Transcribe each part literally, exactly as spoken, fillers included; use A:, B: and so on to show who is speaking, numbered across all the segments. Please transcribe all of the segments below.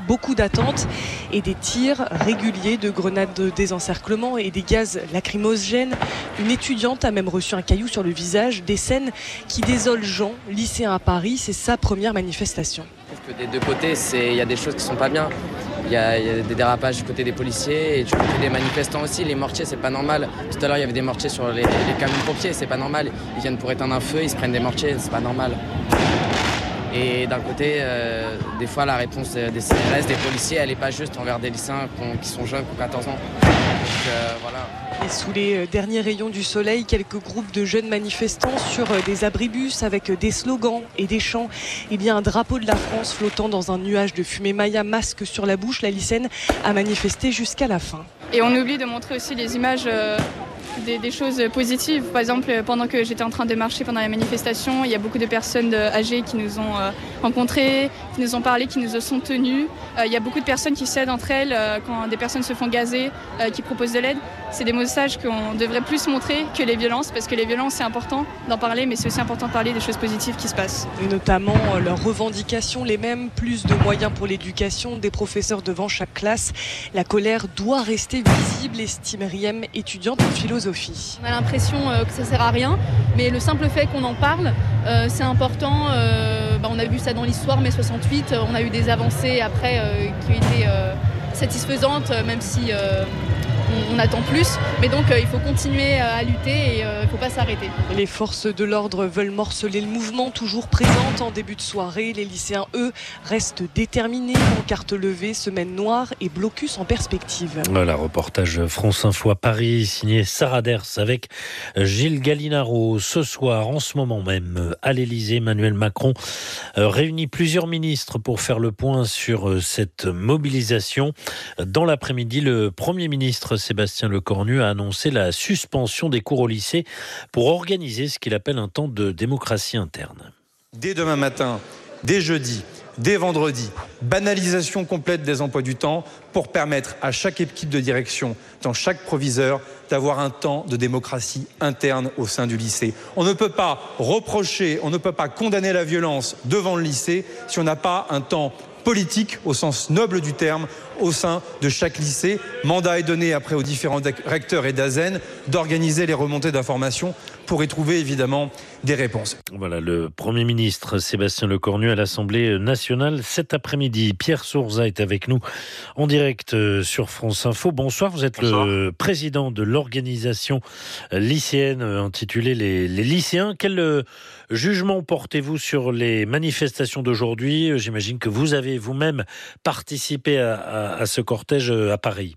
A: beaucoup d'attentes et des tirs réguliers de grenades de désencerclement et des gaz lacrymogènes. Une étudiante a même reçu un caillou sur le visage. Des scènes qui désolent Jean, lycéen à Paris. C'est sa première manifestation.
B: Je trouve que des deux côtés, il y a des choses qui ne sont pas bien. Il y, y a des dérapages du côté des policiers et du côté des manifestants aussi. Les mortiers, c'est pas normal. Tout à l'heure, il y avait des mortiers sur les, les camions pompiers, c'est pas normal. Ils viennent pour éteindre un feu, ils se prennent des mortiers, c'est pas normal. Et d'un côté, euh, des fois, la réponse des C R S, des policiers, elle n'est pas juste envers des lycéens qui sont jeunes, qui ont quatorze ans. Donc euh, voilà.
A: Et sous les derniers rayons du soleil, quelques groupes de jeunes manifestants sur des abribus avec des slogans et des chants. Il y a un drapeau de la France flottant dans un nuage de fumée. Maya, masque sur la bouche, la lycéenne a manifesté jusqu'à la fin.
C: Et on oublie de montrer aussi les images euh, des, des choses positives. Par exemple, pendant que j'étais en train de marcher pendant la manifestation, il y a beaucoup de personnes âgées qui nous ont euh, rencontrés, qui nous ont parlé, qui nous sont tenues. Euh, il y a beaucoup de personnes qui s'aident entre elles euh, quand des personnes se font gazer, euh, qui proposent de l'aide. C'est des messages qu'on devrait plus montrer que les violences, parce que les violences, c'est important d'en parler, mais c'est aussi important de parler des choses positives qui se passent.
A: Et notamment euh, leurs revendications, les mêmes, plus de moyens pour l'éducation, des professeurs devant chaque classe. La colère doit rester visible, estime Riem, étudiante en philosophie.
D: On a l'impression euh, que ça sert à rien, mais le simple fait qu'on en parle, euh, c'est important. Euh, bah, on a vu ça dans l'histoire, mai soixante-huit, on a eu des avancées après euh, qui ont été euh, satisfaisantes, même si... Euh, on attend plus, mais donc euh, il faut continuer à lutter et euh, il ne faut pas s'arrêter.
A: Les forces de l'ordre veulent morceler le mouvement, toujours présente en début de soirée. Les lycéens, eux, restent déterminés. Pancarte levée, semaine noire et blocus en perspective.
E: Voilà, reportage France Info à Paris, signé Sarah Ders avec Gilles Gallinaro. Ce soir, en ce moment même, à l'Élysée, Emmanuel Macron réunit plusieurs ministres pour faire le point sur cette mobilisation. Dans l'après-midi, le Premier ministre Sébastien Lecornu a annoncé la suspension des cours au lycée pour organiser ce qu'il appelle un temps de démocratie interne.
F: Dès demain matin, dès jeudi, dès vendredi, banalisation complète des emplois du temps pour permettre à chaque équipe de direction, dans chaque proviseur, d'avoir un temps de démocratie interne au sein du lycée. On ne peut pas reprocher, on ne peut pas condamner la violence devant le lycée si on n'a pas un temps politique au sens noble du terme au sein de chaque lycée. Mandat est donné après aux différents recteurs et d'A S E N d'organiser les remontées d'informations pour y trouver évidemment des réponses.
E: Voilà le Premier ministre Sébastien Lecornu à l'Assemblée nationale cet après-midi. Pierre Sourza est avec nous en direct sur France Info. Bonsoir, vous êtes Bonsoir. Le président de l'organisation lycéenne intitulée les, les lycéens. Quel jugement portez-vous sur les manifestations d'aujourd'hui ? J'imagine que vous avez vous-même participé à, à, à ce cortège à Paris.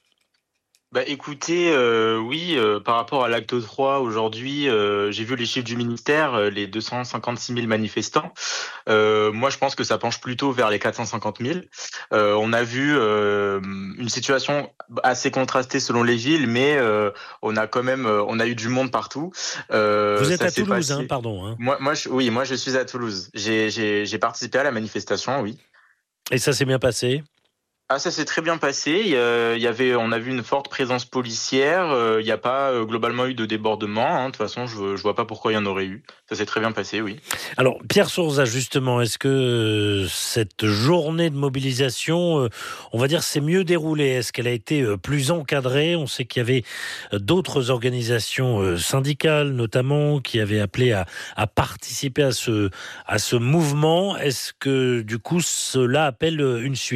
G: Bah écoutez, euh, oui, euh, par rapport à l'acte trois aujourd'hui, euh, j'ai vu les chiffres du ministère, euh, les deux cent cinquante-six mille manifestants. Euh, moi, je pense que ça penche plutôt vers les quatre cent cinquante mille. Euh, on a vu euh, une situation assez contrastée selon les villes, mais euh, on a quand même, euh, on a eu du monde partout.
E: Euh, Vous êtes à Toulouse, hein, pardon. Hein.
G: Moi, moi, je, oui, moi, je suis à Toulouse. J'ai, j'ai, j'ai participé à la manifestation, oui.
E: Et ça s'est bien passé ?
G: Ah, ça s'est très bien passé. Il y avait, on a vu une forte présence policière. Il n'y a pas globalement eu de débordement. Hein. De toute façon, je ne vois pas pourquoi il y en aurait eu. Ça s'est très bien passé, oui.
E: Alors, Pierre Sourza, justement, est-ce que cette journée de mobilisation, on va dire, s'est mieux déroulée ? Est-ce qu'elle a été plus encadrée ? On sait qu'il y avait d'autres organisations syndicales, notamment, qui avaient appelé à, à participer à ce, à ce mouvement. Est-ce que, du coup, cela appelle une suite ?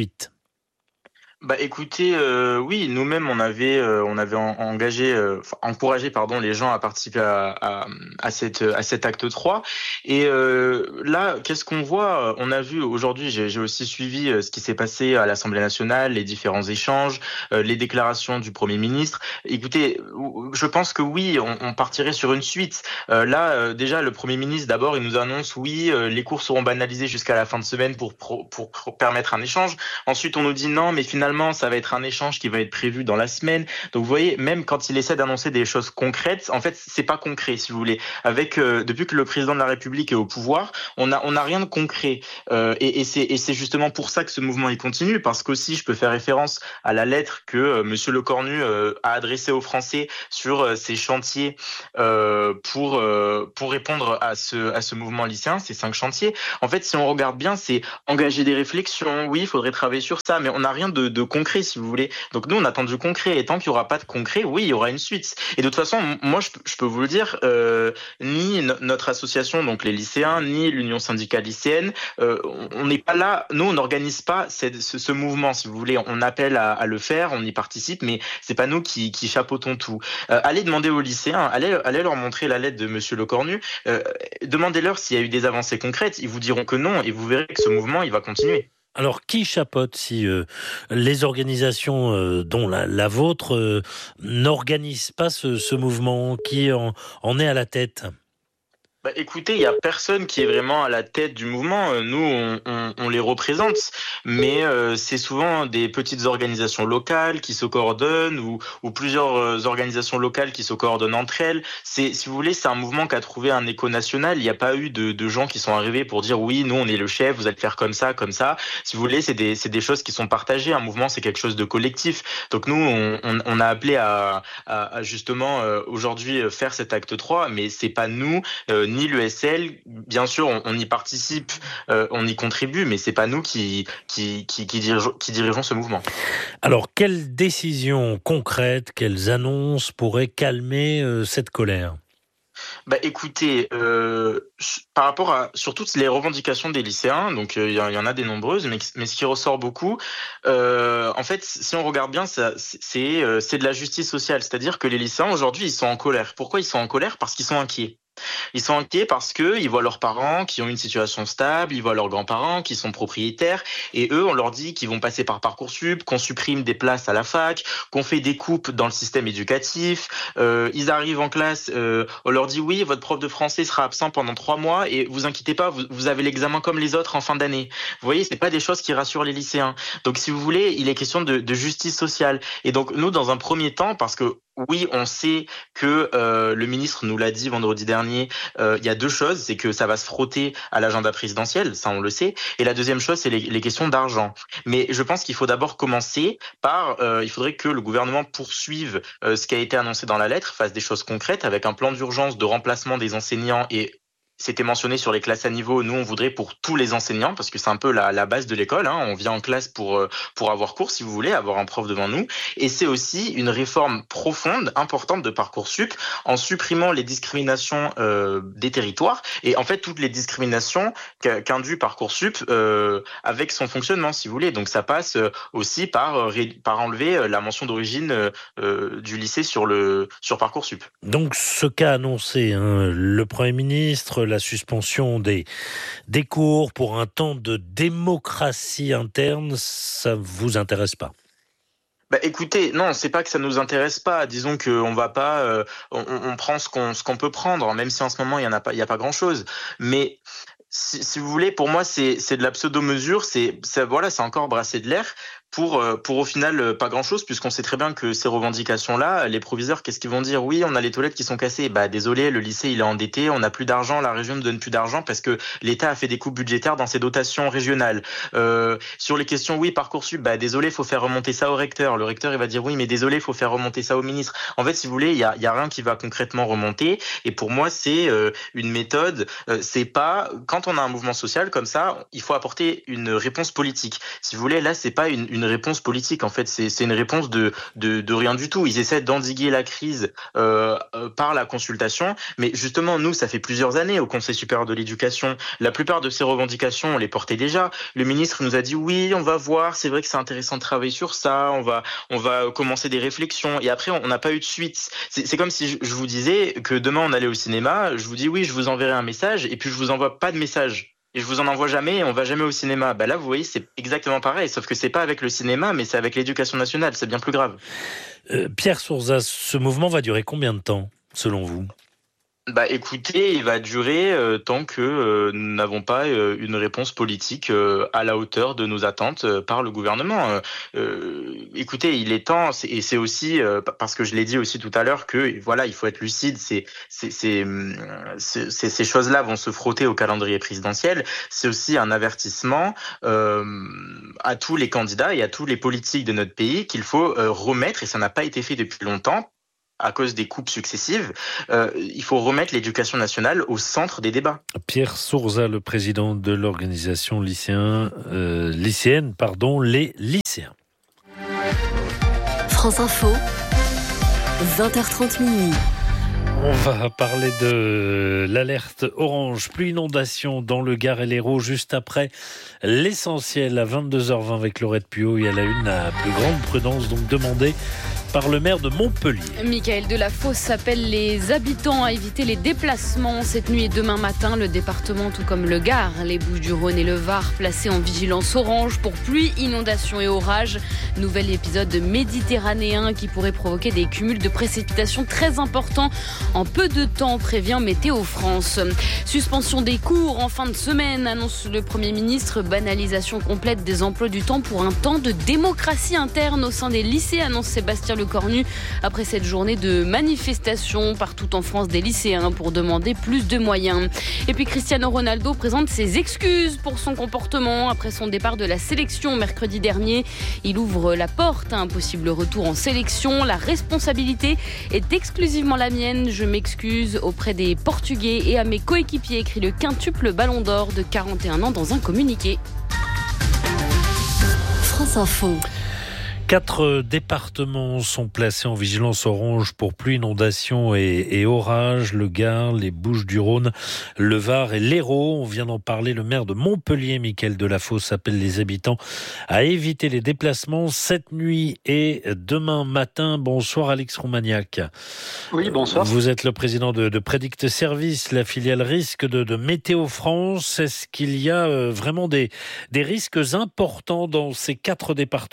G: Bah écoutez, euh, oui, nous-mêmes on avait euh, on avait en, engagé, euh, encouragé pardon les gens à participer à, à, à cette à cet acte trois. Et euh, là, qu'est-ce qu'on voit ? On a vu aujourd'hui, j'ai, j'ai aussi suivi ce qui s'est passé à l'Assemblée nationale, les différents échanges, euh, les déclarations du Premier ministre. Écoutez, je pense que oui, on, on partirait sur une suite. Euh, là, euh, déjà, le Premier ministre d'abord, il nous annonce oui, euh, les cours seront banalisés jusqu'à la fin de semaine pour pour, pour pour permettre un échange. Ensuite, on nous dit non, mais finalement normalement, ça va être un échange qui va être prévu dans la semaine. Donc, vous voyez, même quand il essaie d'annoncer des choses concrètes, en fait, c'est pas concret, si vous voulez. Avec, euh, depuis que le président de la République est au pouvoir, on a, on a rien de concret. Euh, et, et c'est, et c'est justement pour ça que ce mouvement il continue, parce qu'aussi, je peux faire référence à la lettre que euh, Monsieur Lecornu euh, a adressée aux Français sur euh, ces chantiers euh, pour euh, pour répondre à ce à ce mouvement lycéen, ces cinq chantiers. En fait, si on regarde bien, c'est engager des réflexions. Oui, il faudrait travailler sur ça, mais on n'a rien de, de concret, si vous voulez. Donc nous, on attend du concret. Et tant qu'il n'y aura pas de concret, oui, il y aura une suite. Et de toute façon, moi, je, je peux vous le dire, euh, ni no- notre association, donc les lycéens, ni l'Union syndicale lycéenne, euh, on n'est pas là. Nous, on n'organise pas cette, ce, ce mouvement, si vous voulez. On appelle à, à le faire, on y participe, mais c'est pas nous qui, qui chapeautons tout. Euh, allez demander aux lycéens, allez, allez leur montrer la lettre de Monsieur Lecornu. Euh, demandez-leur s'il y a eu des avancées concrètes. Ils vous diront que non, et vous verrez que ce mouvement, il va continuer.
E: Alors, qui chapeaute si euh, les organisations, euh, dont la, la vôtre, euh, n'organisent pas ce, ce mouvement? Qui en, en est à la tête?
G: Bah, écoutez, il y a personne qui est vraiment à la tête du mouvement. Nous, on, on, on les représente, mais euh, c'est souvent des petites organisations locales qui se coordonnent ou, ou plusieurs organisations locales qui se coordonnent entre elles. C'est, si vous voulez, c'est un mouvement qui a trouvé un écho national. Il n'y a pas eu de, de gens qui sont arrivés pour dire oui, nous, on est le chef, vous allez faire comme ça, comme ça. Si vous voulez, c'est des, c'est des choses qui sont partagées. Un mouvement, c'est quelque chose de collectif. Donc nous, on, on, on a appelé à, à, à justement euh, aujourd'hui faire cet acte trois, mais c'est pas nous. Euh, ni l'E S L, bien sûr, on, on y participe, euh, on y contribue, mais c'est pas nous qui qui qui, qui, dirige, qui dirigeons ce mouvement.
E: Alors, quelles décisions concrètes, quelles annonces pourraient calmer euh, cette colère?
G: Bah écoutez, euh, par rapport à sur toutes les revendications des lycéens, donc il euh, y, y en a des nombreuses, mais, mais ce qui ressort beaucoup, euh, en fait, si on regarde bien, ça, c'est euh, c'est de la justice sociale, c'est-à-dire que les lycéens aujourd'hui, ils sont en colère. Pourquoi ils sont en colère? Parce qu'ils sont inquiets. Ils sont inquiets parce que ils voient leurs parents qui ont une situation stable, ils voient leurs grands-parents qui sont propriétaires, et eux, on leur dit qu'ils vont passer par Parcoursup, qu'on supprime des places à la fac, qu'on fait des coupes dans le système éducatif. Euh, ils arrivent en classe, euh, on leur dit oui, votre prof de français sera absent pendant trois mois et vous inquiétez pas, vous, vous avez l'examen comme les autres en fin d'année. Vous voyez, c'est pas des choses qui rassurent les lycéens. Donc, si vous voulez, il est question de, de justice sociale. Et donc, nous, dans un premier temps, parce que oui, on sait que euh, le ministre nous l'a dit vendredi dernier, euh, il y a deux choses, c'est que ça va se frotter à l'agenda présidentiel, ça on le sait, et la deuxième chose, c'est les, les questions d'argent. Mais je pense qu'il faut d'abord commencer par, euh, il faudrait que le gouvernement poursuive euh, ce qui a été annoncé dans la lettre, fasse des choses concrètes avec un plan d'urgence de remplacement des enseignants et c'était mentionné sur les classes à niveau. Nous, on voudrait pour tous les enseignants, parce que c'est un peu la, la base de l'école. Hein. On vient en classe pour pour avoir cours, si vous voulez, avoir un prof devant nous. Et c'est aussi une réforme profonde, importante de Parcoursup, en supprimant les discriminations euh, des territoires et en fait toutes les discriminations qu'induit Parcoursup euh, avec son fonctionnement, si vous voulez. Donc ça passe aussi par par enlever la mention d'origine euh, du lycée sur le sur Parcoursup.
E: Donc ce qu'a annoncé hein, le Premier ministre, la suspension des, des cours pour un temps de démocratie interne, ça vous intéresse pas?
G: Bah écoutez, non, c'est pas que ça nous intéresse pas. Disons qu'on va pas, euh, on, on prend ce qu'on ce qu'on peut prendre, même si en ce moment il y en a pas, il y a pas grand chose. Mais si, si vous voulez, pour moi c'est c'est de la pseudo-mesure, c'est ça, voilà, c'est encore brasser de l'air. Pour, pour au final pas grand-chose, puisqu'on sait très bien que ces revendications-là, les proviseurs, qu'est-ce qu'ils vont dire? Oui, on a les toilettes qui sont cassées. Bah désolé, le lycée il est endetté, on n'a plus d'argent, la région ne donne plus d'argent parce que l'État a fait des coupes budgétaires dans ses dotations régionales. Euh, sur les questions, oui, Parcoursup, bah désolé, faut faire remonter ça au recteur. Le recteur il va dire oui, mais désolé, faut faire remonter ça au ministre. En fait, si vous voulez, il y a, y a rien qui va concrètement remonter. Et pour moi, c'est euh, une méthode. Euh, c'est pas quand on a un mouvement social comme ça, il faut apporter une réponse politique. Si vous voulez, là, c'est pas une, une Une réponse politique, en fait, c'est, c'est une réponse de, de, de rien du tout. Ils essaient d'endiguer la crise euh, euh, par la consultation, mais justement, nous, ça fait plusieurs années au Conseil supérieur de l'éducation. La plupart de ces revendications, on les portait déjà. Le ministre nous a dit oui, on va voir. C'est vrai que c'est intéressant de travailler sur ça. On va, on va commencer des réflexions. Et après, on n'a pas eu de suite. C'est, c'est comme si je vous disais que demain on allait au cinéma. Je vous dis oui, je vous enverrai un message, et puis je vous envoie pas de message. Et je vous en envoie jamais et on va jamais au cinéma. Bah là, vous voyez, c'est exactement pareil, sauf que c'est pas avec le cinéma, mais c'est avec l'éducation nationale. C'est bien plus grave.
E: Euh, Pierre Sourzas, ce mouvement va durer combien de temps, selon vous?
G: Bah écoutez, il va durer euh, tant que euh, nous n'avons pas euh, une réponse politique euh, à la hauteur de nos attentes euh, par le gouvernement. Euh, euh, écoutez, il est temps, c'est, et c'est aussi euh, parce que je l'ai dit aussi tout à l'heure que voilà, il faut être lucide. C'est, c'est, c'est, c'est, c'est- ces choses-là vont se frotter au calendrier présidentiel. C'est aussi un avertissement euh, à tous les candidats et à tous les politiques de notre pays qu'il faut euh, remettre, et ça n'a pas été fait depuis longtemps à cause des coupes successives, euh, il faut remettre l'éducation nationale au centre des débats.
E: Pierre Sourza, le président de l'organisation lycéen, euh, lycéenne, pardon, les lycéens.
H: France Info, vingt heures trente minuit.
E: On va parler de l'alerte orange, pluie inondation dans le Gard et l'Hérault juste après l'essentiel à vingt-deux heures vingt avec Laurette Puot et à la une la plus grande prudence donc demandée par le maire de Montpellier.
I: Michael Delafosse appelle les habitants à éviter les déplacements cette nuit et demain matin. Le département, tout comme le Gard, les Bouches-du-Rhône et le Var, placés en vigilance orange pour pluie, inondation et orage. Nouvel épisode méditerranéen qui pourrait provoquer des cumuls de précipitations très importants en peu de temps, prévient Météo France. Suspension des cours en fin de semaine, annonce le Premier ministre. Banalisation complète des emplois du temps pour un temps de démocratie interne au sein des lycées, annonce Sébastien Lecornu après cette journée de manifestation partout en France des lycéens pour demander plus de moyens. Et puis Cristiano Ronaldo présente ses excuses pour son comportement après son départ de la sélection mercredi dernier. Il ouvre la porte à un possible retour en sélection. La responsabilité est exclusivement la mienne. Je m'excuse auprès des Portugais et à mes coéquipiers, écrit le quintuple Ballon d'Or de quarante et un ans dans un communiqué.
H: France Info.
E: Quatre départements sont placés en vigilance orange pour pluie, inondation et, et orage. Le Gard, les Bouches-du-Rhône, le Var et l'Hérault. On vient d'en parler. Le maire de Montpellier, Michael Delafosse, appelle les habitants à éviter les déplacements cette nuit et demain matin. Bonsoir Alex Roumaniac.
J: Oui, bonsoir.
E: Vous êtes le président de, de Predict Service, la filiale risque de, de Météo France. Est-ce qu'il y a euh, vraiment des, des risques importants dans ces quatre départements ?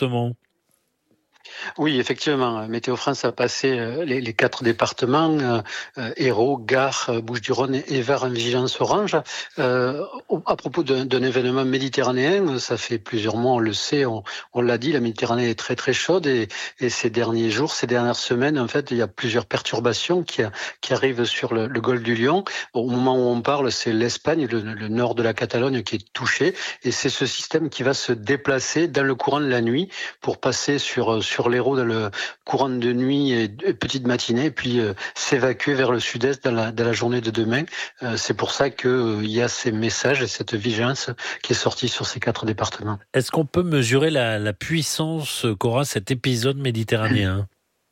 J: Oui, effectivement, Météo France a passé les, les quatre départements, euh, Hérault, Gard, Bouches-du-Rhône et Var en vigilance orange. Euh, à propos d'un, d'un événement méditerranéen, ça fait plusieurs mois, on le sait, on, on l'a dit, la Méditerranée est très très chaude et, et ces derniers jours, ces dernières semaines, en fait, il y a plusieurs perturbations qui, qui arrivent sur le, le golfe du Lion. Au moment où on parle, c'est l'Espagne, le, le nord de la Catalogne qui est touché et c'est ce système qui va se déplacer dans le courant de la nuit pour passer sur, sur l'Hérault dans le courant de nuit et petite matinée, et puis euh, s'évacuer vers le sud-est dans la, dans la journée de demain. Euh, c'est pour ça qu'il euh, y a ces messages et cette vigilance qui est sortie sur ces quatre départements.
E: Est-ce qu'on peut mesurer la, la puissance qu'aura cet épisode méditerranéen ?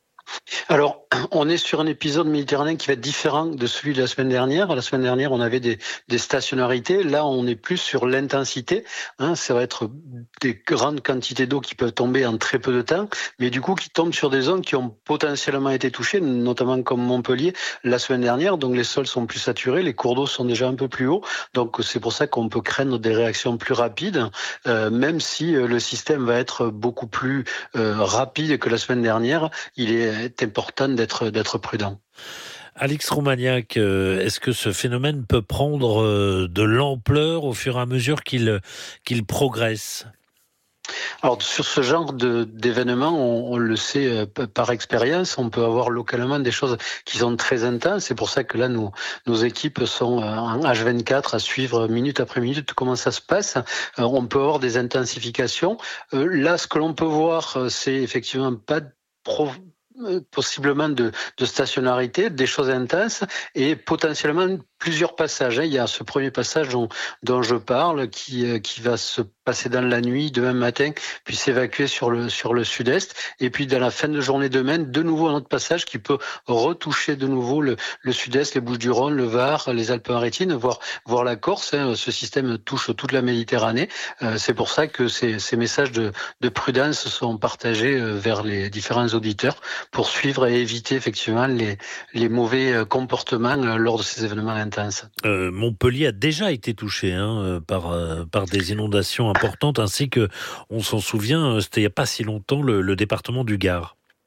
J: Alors, on est sur un épisode méditerranéen qui va être différent de celui de la semaine dernière. La semaine dernière, on avait des, des stationnarités. Là, on est plus sur l'intensité. Hein, ça va être des grandes quantités d'eau qui peuvent tomber en très peu de temps, mais du coup, qui tombent sur des zones qui ont potentiellement été touchées, notamment comme Montpellier la semaine dernière. Donc, les sols sont plus saturés, les cours d'eau sont déjà un peu plus hauts. Donc, c'est pour ça qu'on peut craindre des réactions plus rapides, euh, même si euh, le système va être beaucoup plus euh, rapide que la semaine dernière. Il est est important d'être, d'être prudent.
E: Alex Roumaniac, est-ce que ce phénomène peut prendre de l'ampleur au fur et à mesure qu'il, qu'il progresse ?
J: Alors sur ce genre de, d'événements, on, on le sait euh, par expérience, on peut avoir localement des choses qui sont très intenses. C'est pour ça que là, nous, nos équipes sont en H vingt-quatre à suivre minute après minute comment ça se passe. Euh, on peut avoir des intensifications. Euh, là, ce que l'on peut voir, c'est effectivement pas pro- possiblement de, de stationnarité, des choses intenses et potentiellement plusieurs passages. Il y a ce premier passage dont, dont je parle qui, qui va se passer dans la nuit, demain matin, puis s'évacuer sur le, sur le sud-est. Et puis dans la fin de journée demain, de nouveau un autre passage qui peut retoucher de nouveau le, le sud-est, les Bouches-du-Rhône, le Var, les Alpes-Maritimes, voire, voire la Corse. Ce système touche toute la Méditerranée. C'est pour ça que ces, ces messages de, de prudence sont partagés vers les différents auditeurs pour suivre et éviter effectivement les, les mauvais comportements lors de ces événements intenses.
E: Euh, Montpellier a déjà été touché hein, par, euh, par des inondations importantes, ainsi que, on s'en souvient, c'était il n'y a pas si longtemps, le, le département du Gard.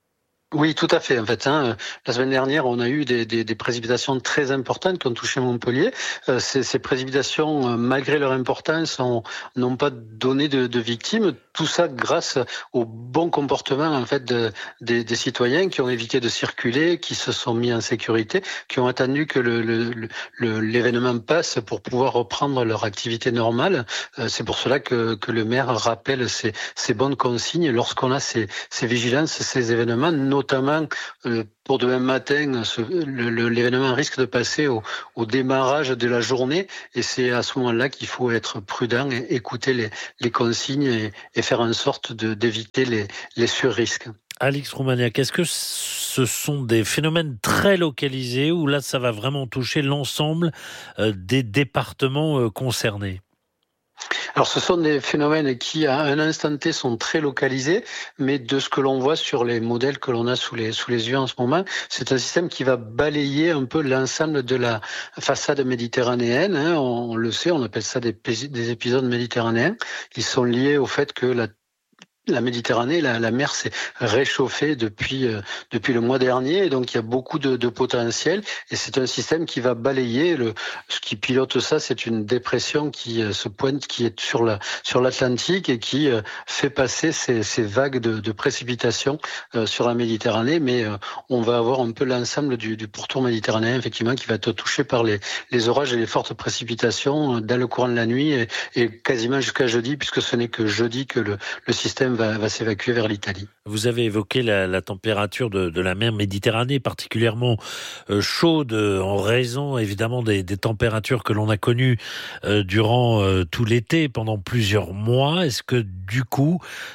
J: Oui, tout à fait. En fait, hein, la semaine dernière, on a eu des, des, des précipitations très importantes qui ont touché Montpellier. Euh, ces, ces précipitations, euh, malgré leur importance, ont, n'ont pas donné de, de victimes. Tout ça grâce au bon comportement en fait de, des, des citoyens qui ont évité de circuler, qui se sont mis en sécurité, qui ont attendu que le, le, le, l'événement passe pour pouvoir reprendre leur activité normale. Euh, c'est pour cela que, que le maire rappelle ces, ces bonnes consignes lorsqu'on a ces, ces vigilances, ces événements, notamment euh, pour demain matin, ce, le, le, l'événement risque de passer au, au démarrage de la journée et c'est à ce moment-là qu'il faut être prudent et écouter les, les consignes et, et faire en sorte de, d'éviter les, les surrisques.
E: Alix Roumaniak, est-ce que ce sont des phénomènes très localisés ou là ça va vraiment toucher l'ensemble euh, des départements euh, concernés ?
J: Alors ce sont des phénomènes qui à un instant T sont très localisés, mais de ce que l'on voit sur les modèles que l'on a sous les, sous les yeux en ce moment, c'est un système qui va balayer un peu l'ensemble de la façade méditerranéenne. Hein. On, on le sait, on appelle ça des, des épisodes méditerranéens. Ils sont liés au fait que la La Méditerranée, la, la mer s'est réchauffée depuis euh, depuis le mois dernier, et donc il y a beaucoup de, de potentiel. Et c'est un système qui va balayer. Le, ce qui pilote ça, c'est une dépression qui euh, se pointe, qui est sur la sur l'Atlantique et qui euh, fait passer ces, ces vagues de, de précipitations euh, sur la Méditerranée. Mais euh, on va avoir un peu l'ensemble du, du pourtour méditerranéen, effectivement, qui va être touché par les les orages et les fortes précipitations dans le courant de la nuit et, et quasiment jusqu'à jeudi, puisque ce n'est que jeudi que le, le système Va, va s'évacuer vers l'Italie.
E: Vous avez évoqué la, la température de, de la mer Méditerranée, particulièrement euh, chaude, en raison évidemment des, des températures que l'on a connues euh, durant euh, tout l'été, pendant plusieurs mois. Est-ce que du coup,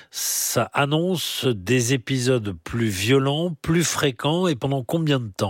E: ça annonce des épisodes plus violents, plus fréquents, et pendant combien de temps ?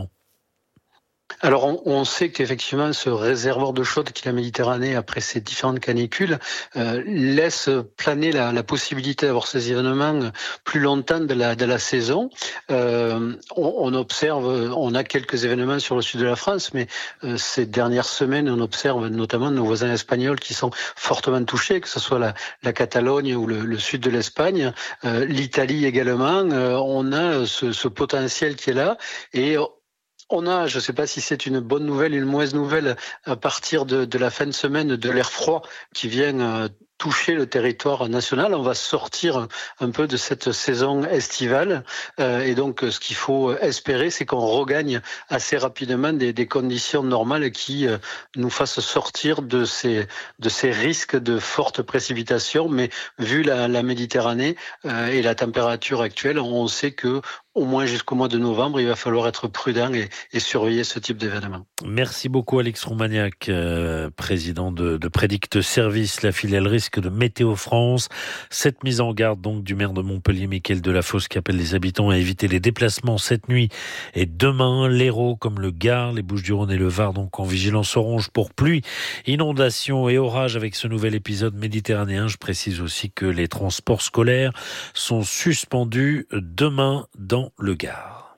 J: Alors, on, on sait qu'effectivement, ce réservoir d'eau chaude qu'est la Méditerranée, après ces différentes canicules, euh, laisse planer la, la possibilité d'avoir ces événements plus longtemps de la, de la saison. Euh, on, on observe, on a quelques événements sur le sud de la France, mais euh, ces dernières semaines, on observe notamment nos voisins espagnols qui sont fortement touchés, que ce soit la, la Catalogne ou le, le sud de l'Espagne, euh, l'Italie également. Euh, on a ce, ce potentiel qui est là et on a, je ne sais pas si c'est une bonne nouvelle, une mauvaise nouvelle, à partir de, de la fin de semaine, de l'air froid qui vient euh, toucher le territoire national. On va sortir un peu de cette saison estivale euh, et donc ce qu'il faut espérer, c'est qu'on regagne assez rapidement des, des conditions normales qui euh, nous fassent sortir de ces, de ces risques de fortes précipitations. Mais vu la, la Méditerranée euh, et la température actuelle, on sait que au moins jusqu'au mois de novembre, il va falloir être prudent et, et surveiller ce type d'événement.
E: Merci beaucoup Alix Roumaniak, euh, président de, de Prédicte Service, la filiale risque de Météo France. Cette mise en garde donc du maire de Montpellier, Mickaël Delafosse, qui appelle les habitants à éviter les déplacements cette nuit et demain. L'Hérault comme le Gard, les Bouches-du-Rhône et le Var donc en vigilance orange pour pluie, inondations et orages avec ce nouvel épisode méditerranéen. Je précise aussi que les transports scolaires sont suspendus demain dans le Gard.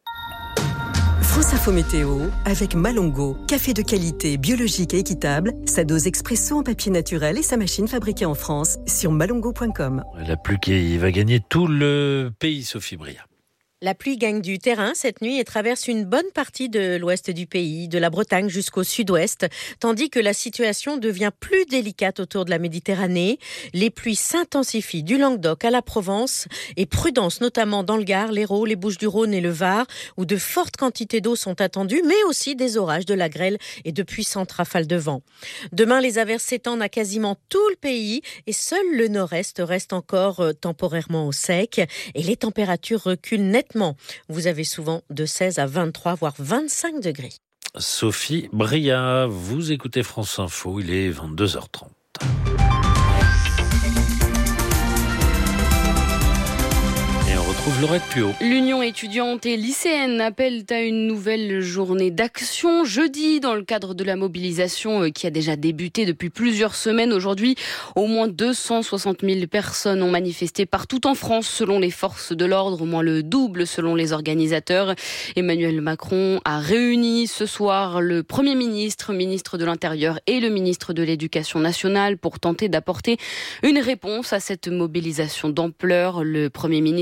H: France Info Météo avec Malongo, café de qualité, biologique et équitable, sa dose expresso en papier naturel et sa machine fabriquée en France sur malongo point com.
E: La pluie qui va gagner tout le pays, Sophie Bria.
K: La pluie gagne du terrain cette nuit et traverse une bonne partie de l'ouest du pays, de la Bretagne jusqu'au sud-ouest, tandis que la situation devient plus délicate autour de la Méditerranée. Les pluies s'intensifient du Languedoc à la Provence et prudence notamment dans le Gard, l'Hérault, les Bouches-du-Rhône et le Var, où de fortes quantités d'eau sont attendues, mais aussi des orages, de la grêle et de puissantes rafales de vent. Demain, les averses s'étendent à quasiment tout le pays et seul le nord-est reste encore temporairement au sec et les températures reculent nettement. Vous avez souvent de seize à vingt-trois, voire vingt-cinq degrés.
E: Sophie Bria, vous écoutez France Info, il est vingt-deux heures trente. Retrouve Laurette Puot.
I: L'Union étudiante et lycéenne appelle à une nouvelle journée d'action jeudi dans le cadre de la mobilisation qui a déjà débuté depuis plusieurs semaines. Aujourd'hui, au moins deux cent soixante mille personnes ont manifesté partout en France selon les forces de l'ordre, au moins le double selon les organisateurs. Emmanuel Macron a réuni ce soir le Premier ministre, ministre de l'Intérieur et le ministre de l'Éducation nationale pour tenter d'apporter une réponse à cette mobilisation d'ampleur. Le Premier ministre Sébastien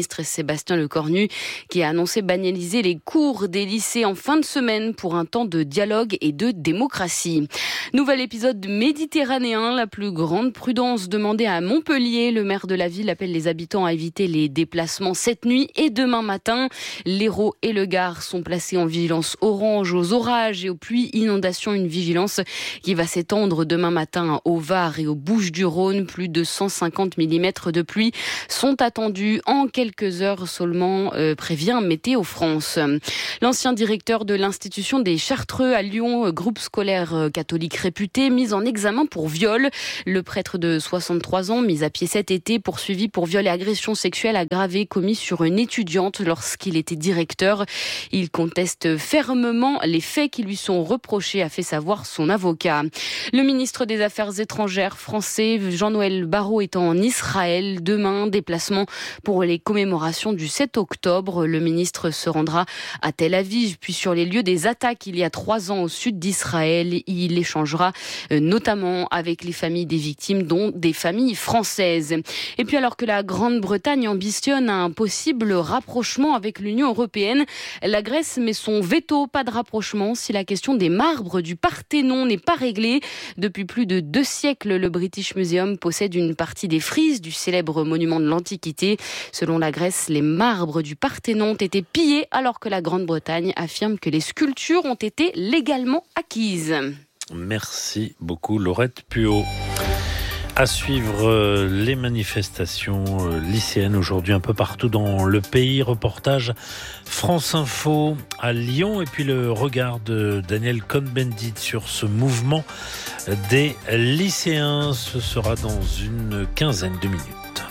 I: Sébastien Lecornu, qui a annoncé banaliser les cours des lycées en fin de semaine pour un temps de dialogue et de démocratie. Nouvel épisode méditerranéen, la plus grande prudence demandée à Montpellier. Le maire de la ville appelle les habitants à éviter les déplacements cette nuit et demain matin. L'Hérault et le Gard sont placés en vigilance orange aux orages et aux pluies inondations. Une vigilance qui va s'étendre demain matin au Var et aux Bouches-du-Rhône. Plus de cent cinquante millimètres de pluie sont attendus en quelques heures seulement, euh, prévient Météo France. L'ancien directeur de l'institution des Chartreux à Lyon, groupe scolaire catholique réputé, mis en examen pour viol. Le prêtre de soixante-trois ans, mis à pied cet été, poursuivi pour viol et agression sexuelle aggravée commis sur une étudiante lorsqu'il était directeur. Il conteste fermement les faits qui lui sont reprochés, a fait savoir son avocat. Le ministre des Affaires étrangères français, Jean-Noël Barrot, est en Israël demain. Déplacement pour les commémorations du sept octobre. Le ministre se rendra à Tel Aviv, puis sur les lieux des attaques il y a trois ans au sud d'Israël. Il échangera notamment avec les familles des victimes, dont des familles françaises. Et puis alors que la Grande-Bretagne ambitionne un possible rapprochement avec l'Union européenne, la Grèce met son veto. Pas de rapprochement si la question des marbres du Parthénon n'est pas réglée. Depuis plus de deux siècles, le British Museum possède une partie des frises du célèbre monument de l'Antiquité. Selon la Grèce, les marbres du Parthénon ont été pillés alors que la Grande-Bretagne affirme que les sculptures ont été légalement acquises.
E: Merci beaucoup Laurette Puot. À suivre les manifestations lycéennes aujourd'hui un peu partout dans le pays. Reportage France Info à Lyon et puis le regard de Daniel Cohn-Bendit sur ce mouvement des lycéens. Ce sera dans une quinzaine de minutes.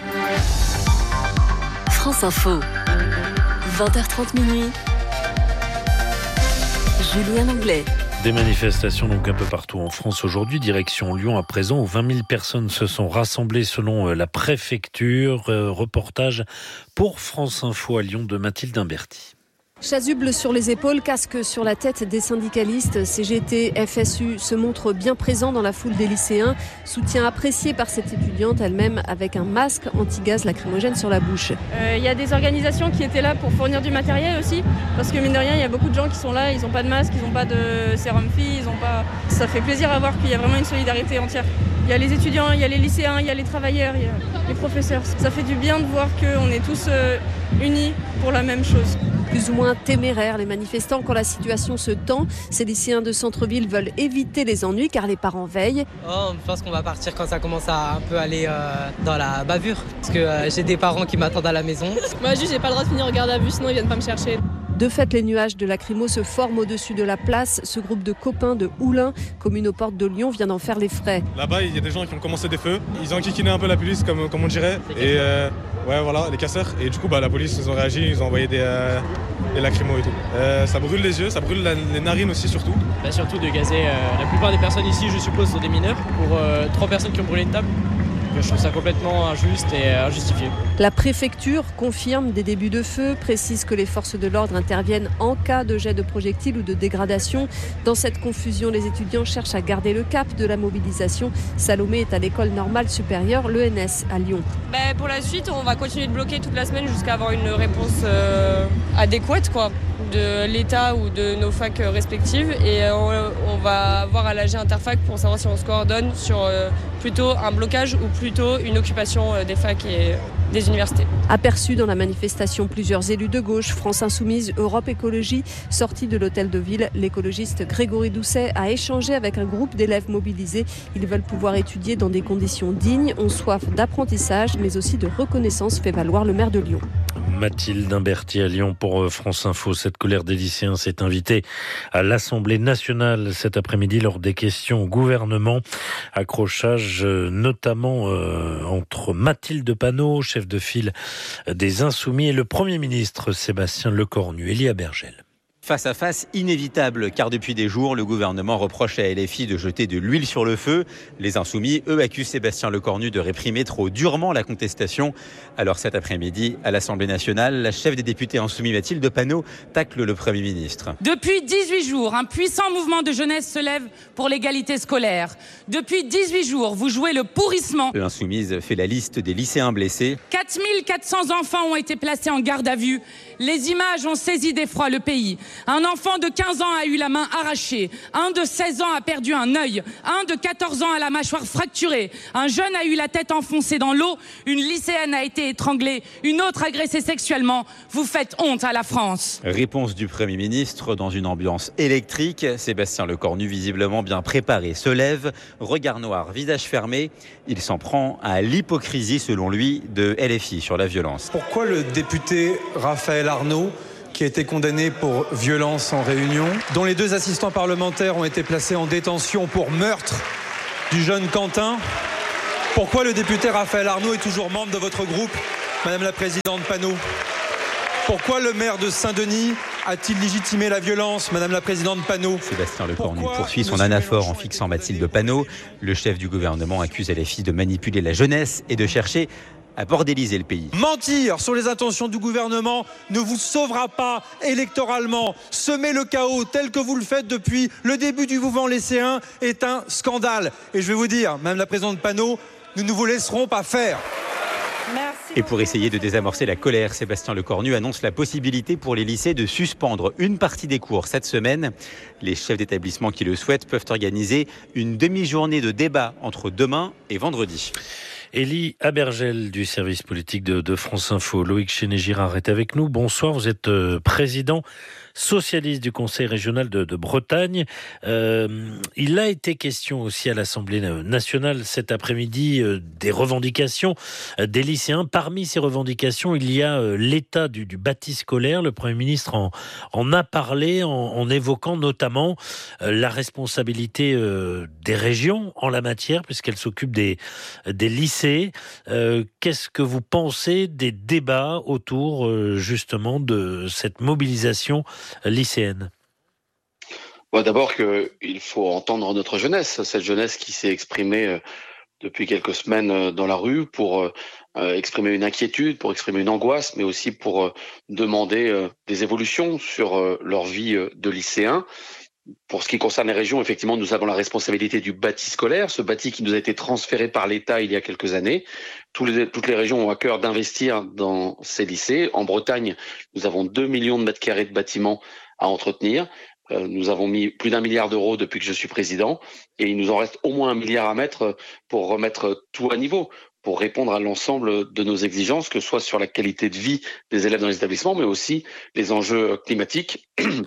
H: France Info, vingt heures trente minuit. Julien Anglais.
E: Des manifestations donc un peu partout en France aujourd'hui, direction Lyon à présent, où vingt mille personnes se sont rassemblées selon la préfecture. Reportage pour France Info à Lyon de Mathilde Imberti.
L: Chasuble sur les épaules, casque sur la tête des syndicalistes, C G T, F S U se montrent bien présents dans la foule des lycéens. Soutien apprécié par cette étudiante elle-même avec un masque anti-gaz lacrymogène sur la bouche.
C: Il euh, y a des organisations qui étaient là pour fournir du matériel aussi, parce que mine de rien, il y a beaucoup de gens qui sont là, ils n'ont pas de masque, ils n'ont pas de sérum filles, ils ont pas... Ça fait plaisir à voir qu'il y a vraiment une solidarité entière. Il y a les étudiants, il y a les lycéens, il y a les travailleurs, il y a les professeurs. Ça fait du bien de voir qu'on est tous euh, unis pour la même chose.
L: Plus ou moins téméraires, les manifestants, quand la situation se tend. Ces lycéens de centre-ville veulent éviter les ennuis car les parents veillent.
M: Oh, je pense qu'on va partir quand ça commence à un peu aller euh, dans la bavure. Parce que euh, j'ai des parents qui m'attendent à la maison.
C: Moi, juste, j'ai pas le droit de finir au garde à vue, sinon ils viennent pas me chercher.
L: De fait, les nuages de lacrymo se forment au-dessus de la place. Ce groupe de copains de Oulin, commune aux portes de Lyon, vient d'en faire les frais.
N: Là-bas, il y a des gens qui ont commencé des feux. Ils ont enquiquiné un peu la police, comme, comme on dirait. Et euh, ouais, voilà, les casseurs. Et du coup, bah, la police, ils ont réagi, ils ont envoyé des, euh, des lacrymos et tout. Euh, ça brûle les yeux, ça brûle la, les narines aussi, surtout.
O: Bah, surtout de gazer. Euh, la plupart des personnes ici, je suppose, sont des mineurs. Pour euh, trois personnes qui ont brûlé une table. Je trouve ça complètement injuste et injustifié.
L: La préfecture confirme des débuts de feu, précise que les forces de l'ordre interviennent en cas de jet de projectiles ou de dégradation. Dans cette confusion, les étudiants cherchent à garder le cap de la mobilisation. Salomé est à l'école normale supérieure, l'E N S, à Lyon.
P: Ben pour la suite, on va continuer de bloquer toute la semaine jusqu'à avoir une réponse euh, adéquate quoi, de l'État ou de nos facs respectives. Et on, on va voir à l'A G Interfac pour savoir si on se coordonne sur euh, plutôt un blocage ou plutôt une occupation des facs et des universités.
L: Aperçus dans la manifestation plusieurs élus de gauche, France Insoumise, Europe Écologie, sortis de l'hôtel de ville, l'écologiste Grégory Doucet a échangé avec un groupe d'élèves mobilisés. Ils veulent pouvoir étudier dans des conditions dignes, ont soif d'apprentissage, mais aussi de reconnaissance, fait valoir le maire de Lyon.
E: Mathilde Imberti à Lyon pour France Info. Cette colère des lycéens s'est invitée à l'Assemblée nationale cet après-midi lors des questions au gouvernement. Accrochage notamment euh, entre Mathilde Panot, chef de file des Insoumis, et le Premier ministre Sébastien Lecornu. Elia Bergel.
Q: Face à face inévitable, car depuis des jours, le gouvernement reproche à L F I de jeter de l'huile sur le feu. Les Insoumis, eux, accusent Sébastien Lecornu de réprimer trop durement la contestation. Alors cet après-midi, à l'Assemblée nationale, la chef des députés Insoumis, Mathilde Panot, tacle le Premier ministre.
R: Depuis dix-huit jours, un puissant mouvement de jeunesse se lève pour l'égalité scolaire. Depuis dix-huit jours, vous jouez le pourrissement.
Q: L'Insoumise fait la liste des lycéens blessés.
R: quatre mille quatre cents enfants ont été placés en garde à vue. Les images ont saisi d'effroi le pays. Un enfant de quinze ans a eu la main arrachée. Un de seize ans a perdu un œil. Un de quatorze ans a la mâchoire fracturée. Un jeune a eu la tête enfoncée dans l'eau. Une lycéenne a été étranglée. Une autre agressée sexuellement. Vous faites honte à la France.
Q: Réponse du Premier ministre dans une ambiance électrique. Sébastien Lecornu, visiblement bien préparé, se lève. Regard noir, visage fermé. Il s'en prend à l'hypocrisie, selon lui, de L F I sur la violence.
F: Pourquoi le député Raphaël Arnaud, qui a été condamné pour violence en réunion, dont les deux assistants parlementaires ont été placés en détention pour meurtre du jeune Quentin. Pourquoi le député Raphaël Arnaud est toujours membre de votre groupe, Madame la Présidente Panot? Pourquoi le maire de Saint-Denis a-t-il légitimé la violence, Madame la Présidente Panot?
Q: Sébastien Lecornu poursuit son anaphore en fixant Mathilde Panot. Le chef du gouvernement accuse L F I de manipuler la jeunesse et de chercher à bordéliser le pays.
F: Mentir sur les intentions du gouvernement ne vous sauvera pas électoralement. Semer le chaos tel que vous le faites depuis le début du mouvement lycéen est un scandale. Et je vais vous dire, Madame la Présidente Panot, nous ne vous laisserons pas faire.
Q: Merci. Et pour essayer de désamorcer la colère, Sébastien Lecornu annonce la possibilité pour les lycées de suspendre une partie des cours cette semaine. Les chefs d'établissement qui le souhaitent peuvent organiser une demi-journée de débat entre demain et vendredi.
E: Élie Abergel du service politique de, de France Info. Loïc Chenet-Girard est avec nous. Bonsoir, vous êtes euh, président socialiste du Conseil régional de, de Bretagne. Euh, il a été question aussi à l'Assemblée nationale cet après-midi euh, des revendications euh, des lycéens. Parmi ces revendications, il y a euh, l'état du, du bâti scolaire. Le Premier ministre en, en a parlé en, en évoquant notamment euh, la responsabilité euh, des régions en la matière, puisqu'elles s'occupent des, des lycées. Euh, qu'est-ce que vous pensez des débats autour euh, justement de cette mobilisation lycéenne?
S: Bon, d'abord qu'il faut entendre notre jeunesse, cette jeunesse qui s'est exprimée depuis quelques semaines dans la rue pour exprimer une inquiétude, pour exprimer une angoisse, mais aussi pour demander des évolutions sur leur vie de lycéen. Pour ce qui concerne les régions, effectivement, nous avons la responsabilité du bâti scolaire, ce bâti qui nous a été transféré par l'État il y a quelques années. Tous les, toutes les régions ont à cœur d'investir dans ces lycées. En Bretagne, nous avons deux millions de mètres carrés de bâtiments à entretenir. Euh, nous avons mis plus d'un milliard d'euros depuis que je suis président et il nous en reste au moins un milliard à mettre pour remettre tout à niveau, pour répondre à l'ensemble de nos exigences, que ce soit sur la qualité de vie des élèves dans les établissements, mais aussi les enjeux climatiques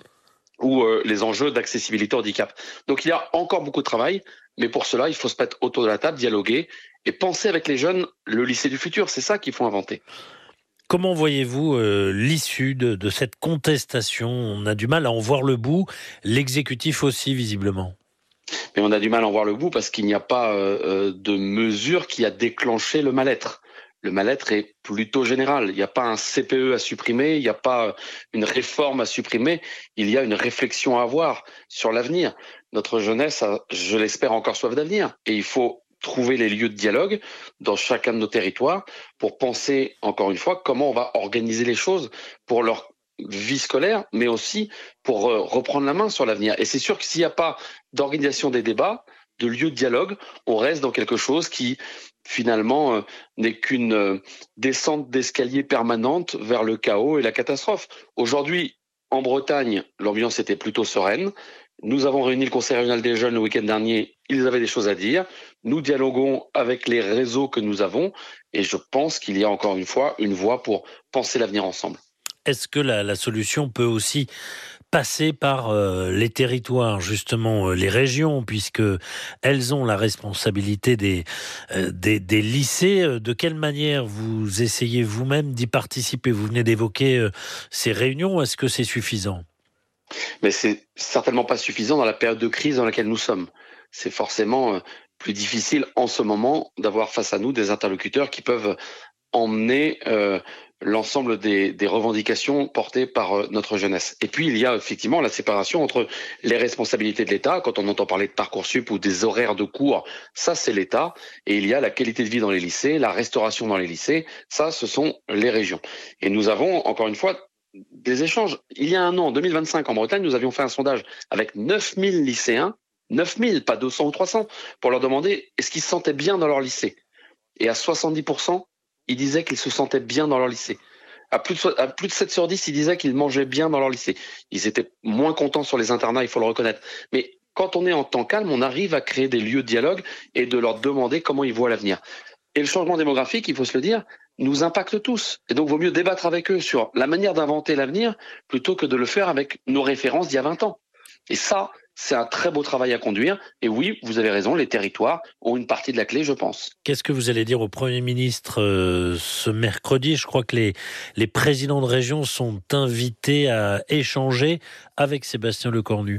S: ou euh, les enjeux d'accessibilité handicap. Donc il y a encore beaucoup de travail, mais pour cela, il faut se mettre autour de la table, dialoguer et penser avec les jeunes le lycée du futur. C'est ça qu'il faut inventer.
E: Comment voyez-vous euh, l'issue de, de cette contestation? On a du mal à en voir le bout, l'exécutif aussi visiblement.
S: Mais on a du mal à en voir le bout parce qu'il n'y a pas euh, de mesure qui a déclenché le mal-être. Le mal-être est plutôt général. Il n'y a pas un C P E à supprimer, il n'y a pas une réforme à supprimer. Il y a une réflexion à avoir sur l'avenir. Notre jeunesse a, je l'espère, encore soif d'avenir. Et il faut trouver les lieux de dialogue dans chacun de nos territoires pour penser, encore une fois, comment on va organiser les choses pour leur vie scolaire, mais aussi pour reprendre la main sur l'avenir. Et c'est sûr que s'il n'y a pas d'organisation des débats, de lieux de dialogue, on reste dans quelque chose qui finalement euh, n'est qu'une euh, descente d'escalier permanente vers le chaos et la catastrophe. Aujourd'hui, en Bretagne, l'ambiance était plutôt sereine. Nous avons réuni le Conseil régional des jeunes le week-end dernier. Ils avaient des choses à dire. Nous dialoguons avec les réseaux que nous avons et je pense qu'il y a encore une fois une voie pour penser l'avenir ensemble.
E: Est-ce que la, la solution peut aussi passer par euh, les territoires, justement euh, les régions, puisque elles ont la responsabilité des, euh, des, des lycées? De quelle manière vous essayez vous-même d'y participer? Vous venez d'évoquer euh, ces réunions. Est-ce que c'est suffisant?
S: Mais c'est certainement pas suffisant dans la période de crise dans laquelle nous sommes. C'est forcément euh, plus difficile en ce moment d'avoir face à nous des interlocuteurs qui peuvent emmener euh, l'ensemble des, des revendications portées par euh, notre jeunesse. Et puis il y a effectivement la séparation entre les responsabilités de l'État, quand on entend parler de Parcoursup ou des horaires de cours, ça c'est l'État, et il y a la qualité de vie dans les lycées, la restauration dans les lycées, ça ce sont les régions. Et nous avons encore une fois des échanges. Il y a un an, en deux mille vingt-cinq, en Bretagne, nous avions fait un sondage avec neuf mille lycéens, neuf mille, pas deux cents ou trois cents, pour leur demander est-ce qu'ils se sentaient bien dans leur lycée. Et à soixante-dix pour cent, ils disaient qu'ils se sentaient bien dans leur lycée. À plus de, à plus de sept sur dix, ils disaient qu'ils mangeaient bien dans leur lycée. Ils étaient moins contents sur les internats, il faut le reconnaître. Mais quand on est en temps calme, on arrive à créer des lieux de dialogue et de leur demander comment ils voient l'avenir. Et le changement démographique, il faut se le dire, nous impacte tous. Et donc, il vaut mieux débattre avec eux sur la manière d'inventer l'avenir plutôt que de le faire avec nos références d'il y a vingt ans. Et ça, c'est un très beau travail à conduire. Et oui, vous avez raison, les territoires ont une partie de la clé, je pense.
E: Qu'est-ce que vous allez dire au Premier ministre euh, ce mercredi ? Je crois que les, les présidents de région sont invités à échanger avec Sébastien Lecornu.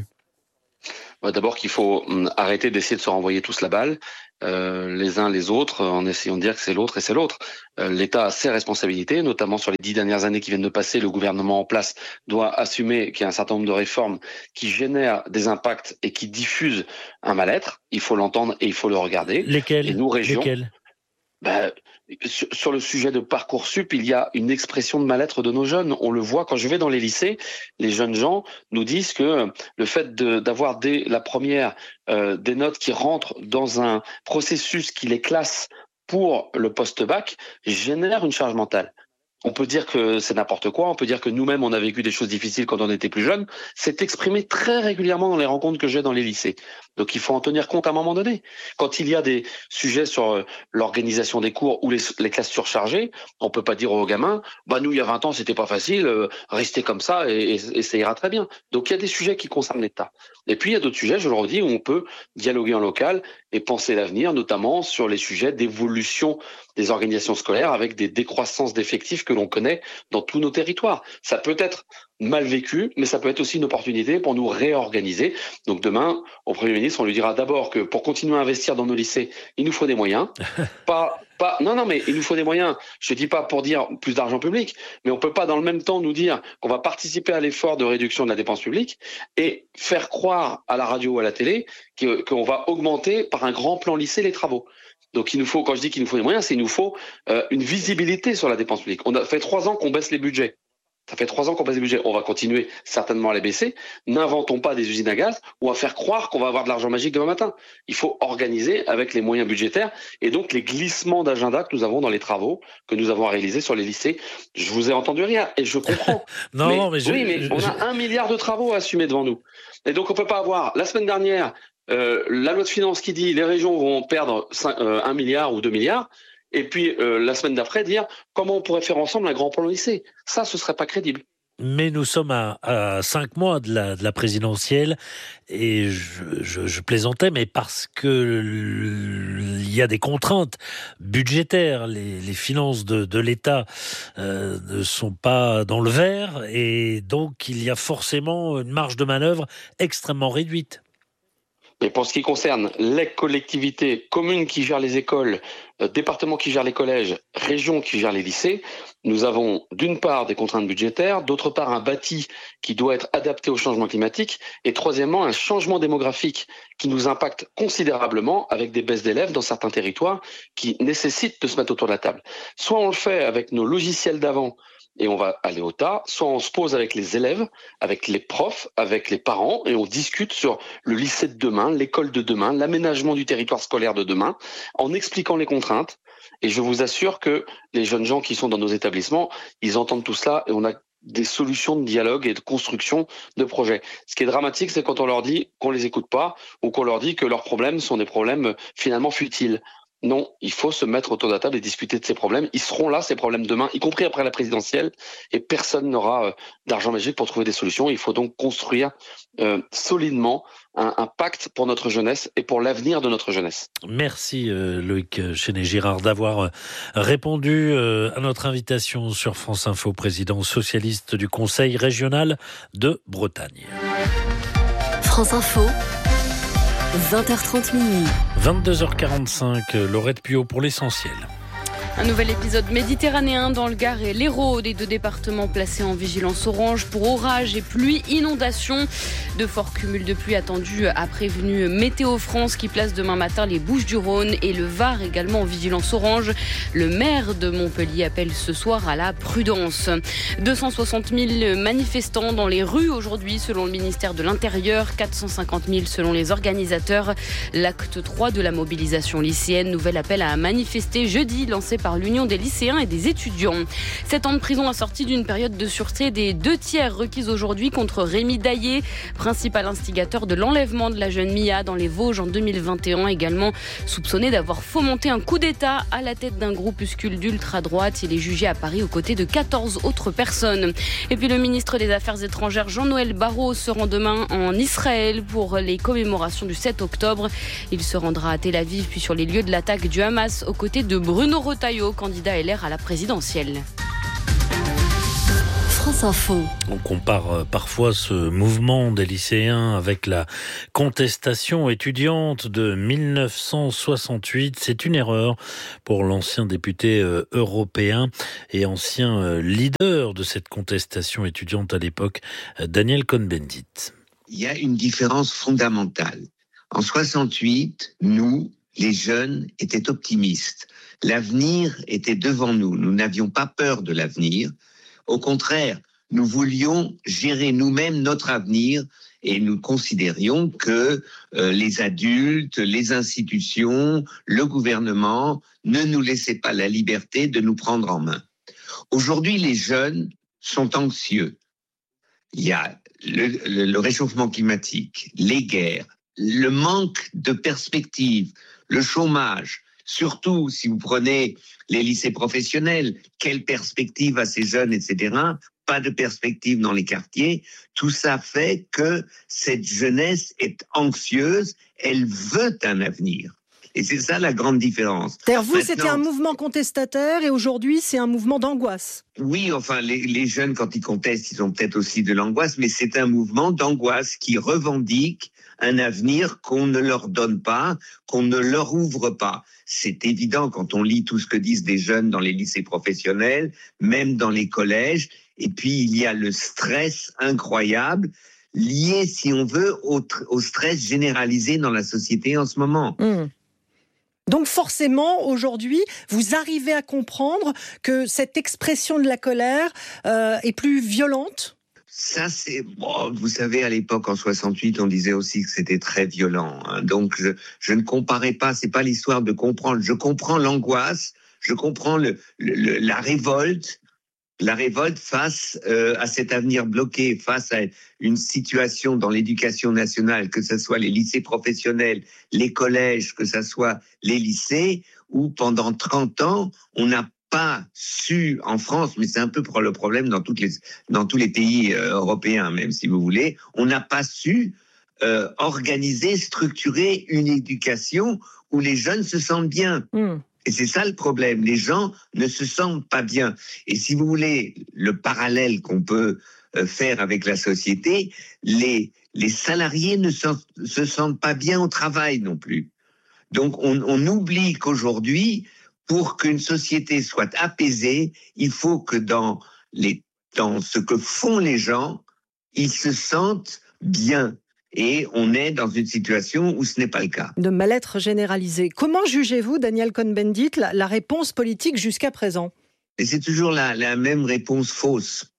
S: D'abord qu'il faut arrêter d'essayer de se renvoyer tous la balle, euh, les uns les autres, en essayant de dire que c'est l'autre et c'est l'autre. Euh, L'État a ses responsabilités, notamment sur les dix dernières années qui viennent de passer. Le gouvernement en place doit assumer qu'il y a un certain nombre de réformes qui génèrent des impacts et qui diffusent un mal-être. Il faut l'entendre et il faut le regarder.
E: Lesquels ?
S: Et nous, régions,
E: Lesquels ?
S: Ben, sur, sur le sujet de Parcoursup, il y a une expression de mal-être de nos jeunes. On le voit quand je vais dans les lycées, les jeunes gens nous disent que le fait de, d'avoir dès la première euh, des notes qui rentrent dans un processus qui les classe pour le post-bac génère une charge mentale. On peut dire que c'est n'importe quoi, on peut dire que nous-mêmes on a vécu des choses difficiles quand on était plus jeunes. C'est exprimé très régulièrement dans les rencontres que j'ai dans les lycées. Donc il faut en tenir compte à un moment donné. Quand il y a des sujets sur l'organisation des cours ou les, les classes surchargées, on peut pas dire aux gamins bah nous il y a vingt ans c'était pas facile, euh, restez comme ça et, et, et ça ira très bien. Donc il y a des sujets qui concernent l'État. Et puis il y a d'autres sujets, je le redis, où on peut dialoguer en local et penser l'avenir, notamment sur les sujets d'évolution des organisations scolaires avec des décroissances d'effectifs que l'on connaît dans tous nos territoires. Ça peut être mal vécu, mais ça peut être aussi une opportunité pour nous réorganiser. Donc demain, au Premier ministre, on lui dira d'abord que pour continuer à investir dans nos lycées, il nous faut des moyens. Pas, pas, non, non, mais il nous faut des moyens. Je dis pas pour dire plus d'argent public, mais on peut pas dans le même temps nous dire qu'on va participer à l'effort de réduction de la dépense publique et faire croire à la radio ou à la télé qu'on va augmenter par un grand plan lycée les travaux. Donc il nous faut, quand je dis qu'il nous faut des moyens, c'est qu'il nous faut euh, une visibilité sur la dépense publique. On a fait trois ans qu'on baisse les budgets. Ça fait trois ans qu'on baisse les budgets. On va continuer certainement à les baisser. N'inventons pas des usines à gaz ou à faire croire qu'on va avoir de l'argent magique demain matin. Il faut organiser avec les moyens budgétaires et donc les glissements d'agenda que nous avons dans les travaux que nous avons à réaliser sur les lycées. Je vous ai entendu rire et je comprends.
E: non,
S: mais,
E: non, mais je,
S: oui, mais
E: je,
S: on
E: je...
S: a un milliard de travaux à assumer devant nous. Et donc on peut pas avoir la semaine dernière euh, la loi de finances qui dit les régions vont perdre un milliard ou deux milliards. Et puis euh, la semaine d'après dire comment on pourrait faire ensemble un grand plan lycée. Ça, ce serait pas crédible.
E: Mais nous sommes à, à cinq mois de la, de la présidentielle et je, je, je plaisantais, mais parce que il y a des contraintes budgétaires, les, les finances de, de l'État euh, ne sont pas dans le vert et donc il y a forcément une marge de manœuvre extrêmement réduite.
S: Mais pour ce qui concerne les collectivités, communes qui gèrent les écoles, euh, départements qui gèrent les collèges, régions qui gèrent les lycées, nous avons d'une part des contraintes budgétaires, d'autre part un bâti qui doit être adapté au changement climatique, et troisièmement un changement démographique qui nous impacte considérablement avec des baisses d'élèves dans certains territoires qui nécessitent de se mettre autour de la table. Soit on le fait avec nos logiciels d'avant, et on va aller au tas, soit on se pose avec les élèves, avec les profs, avec les parents, et on discute sur le lycée de demain, l'école de demain, l'aménagement du territoire scolaire de demain, en expliquant les contraintes. Et je vous assure que les jeunes gens qui sont dans nos établissements, ils entendent tout cela, et on a des solutions de dialogue et de construction de projets. Ce qui est dramatique, c'est quand on leur dit qu'on les écoute pas, ou qu'on leur dit que leurs problèmes sont des problèmes finalement futiles. Non, il faut se mettre autour de la table et discuter de ces problèmes. Ils seront là, ces problèmes, demain, y compris après la présidentielle, et personne n'aura euh, d'argent magique pour trouver des solutions. Il faut donc construire euh, solidement un, un pacte pour notre jeunesse et pour l'avenir de notre jeunesse.
E: Merci euh, Loïc Chenet-Girard d'avoir répondu euh, à notre invitation sur France Info, président socialiste du Conseil régional de Bretagne.
H: France Info. vingt heures trente minuit.
E: vingt-deux heures quarante-cinq, Laurette Puot pour l'essentiel.
I: Un nouvel épisode méditerranéen dans le Gard et l'Hérault, des deux départements placés en vigilance orange pour orages et pluies, inondations. De forts cumuls de pluie attendus, a prévenu Météo France qui place demain matin les Bouches-du-Rhône et le Var également en vigilance orange. Le maire de Montpellier appelle ce soir à la prudence. deux cent soixante mille manifestants dans les rues aujourd'hui selon le ministère de l'Intérieur, quatre cent cinquante mille selon les organisateurs. L'acte trois de la mobilisation lycéenne, nouvel appel à manifester jeudi lancé par par l'Union des lycéens et des étudiants. Sept ans de prison assortis d'une période de sûreté des deux tiers requise aujourd'hui contre Rémi Daillé, principal instigateur de l'enlèvement de la jeune Mia dans les Vosges en deux mille vingt et un, également soupçonné d'avoir fomenté un coup d'État à la tête d'un groupuscule d'ultra-droite. Il est jugé à Paris aux côtés de quatorze autres personnes. Et puis le ministre des Affaires étrangères Jean-Noël Barrot se rend demain en Israël pour les commémorations du sept octobre. Il se rendra à Tel Aviv puis sur les lieux de l'attaque du Hamas aux côtés de Bruno Retailleau, candidat L R à la présidentielle.
K: France Info.
E: On compare parfois ce mouvement des lycéens avec la contestation étudiante de mille neuf cent soixante-huit. C'est une erreur pour l'ancien député européen et ancien leader de cette contestation étudiante à l'époque, Daniel Cohn-Bendit.
T: Il y a une différence fondamentale. En soixante-huit, nous, les jeunes, étaient optimistes. L'avenir était devant nous. Nous n'avions pas peur de l'avenir. Au contraire, nous voulions gérer nous-mêmes notre avenir et nous considérions que euh, les adultes, les institutions, le gouvernement ne nous laissaient pas la liberté de nous prendre en main. Aujourd'hui, les jeunes sont anxieux. Il y a le, le, le réchauffement climatique, les guerres, le manque de perspectives, le chômage. Surtout, si vous prenez les lycées professionnels, quelle perspective à ces jeunes, et cetera. Pas de perspective dans les quartiers. Tout ça fait que cette jeunesse est anxieuse, elle veut un avenir. Et c'est ça la grande différence.
U: C'est-à-dire vous, Maintenant, c'était un mouvement contestataire et aujourd'hui, c'est un mouvement d'angoisse.
T: Oui, enfin, les, les jeunes, quand ils contestent, ils ont peut-être aussi de l'angoisse, mais c'est un mouvement d'angoisse qui revendique un avenir qu'on ne leur donne pas, qu'on ne leur ouvre pas. C'est évident quand on lit tout ce que disent des jeunes dans les lycées professionnels, même dans les collèges. Et puis, il y a le stress incroyable lié, si on veut, au, au stress généralisé dans la société en ce moment.
U: Mmh. Donc forcément, aujourd'hui, vous arrivez à comprendre que cette expression de la colère euh, est plus violente ?
T: Ça, c'est... Bon, vous savez, à l'époque, en soixante-huit, on disait aussi que c'était très violent. Hein. Donc, je, je ne comparais pas, c'est pas l'histoire de comprendre. Je comprends l'angoisse, je comprends le, le, la révolte, la révolte face euh, à cet avenir bloqué, face à une situation dans l'éducation nationale, que ce soit les lycées professionnels, les collèges, que ce soit les lycées, où pendant trente ans, on n'a pas su en France, mais c'est un peu le problème dans, toutes les, dans tous les pays euh, européens, même si vous voulez, on n'a pas su euh, organiser, structurer une éducation où les jeunes se sentent bien. Mmh. Et c'est ça le problème, les gens ne se sentent pas bien. Et si vous voulez, le parallèle qu'on peut euh, faire avec la société, les, les salariés ne se, se sentent pas bien au travail non plus. Donc on, on oublie qu'aujourd'hui, pour qu'une société soit apaisée, il faut que dans, les, dans ce que font les gens, ils se sentent bien. Et on est dans une situation où ce n'est pas le cas.
U: De mal-être généralisé. Comment jugez-vous, Daniel Cohn-Bendit, la, la réponse politique jusqu'à présent ?
T: Et c'est toujours la, la même réponse fausse.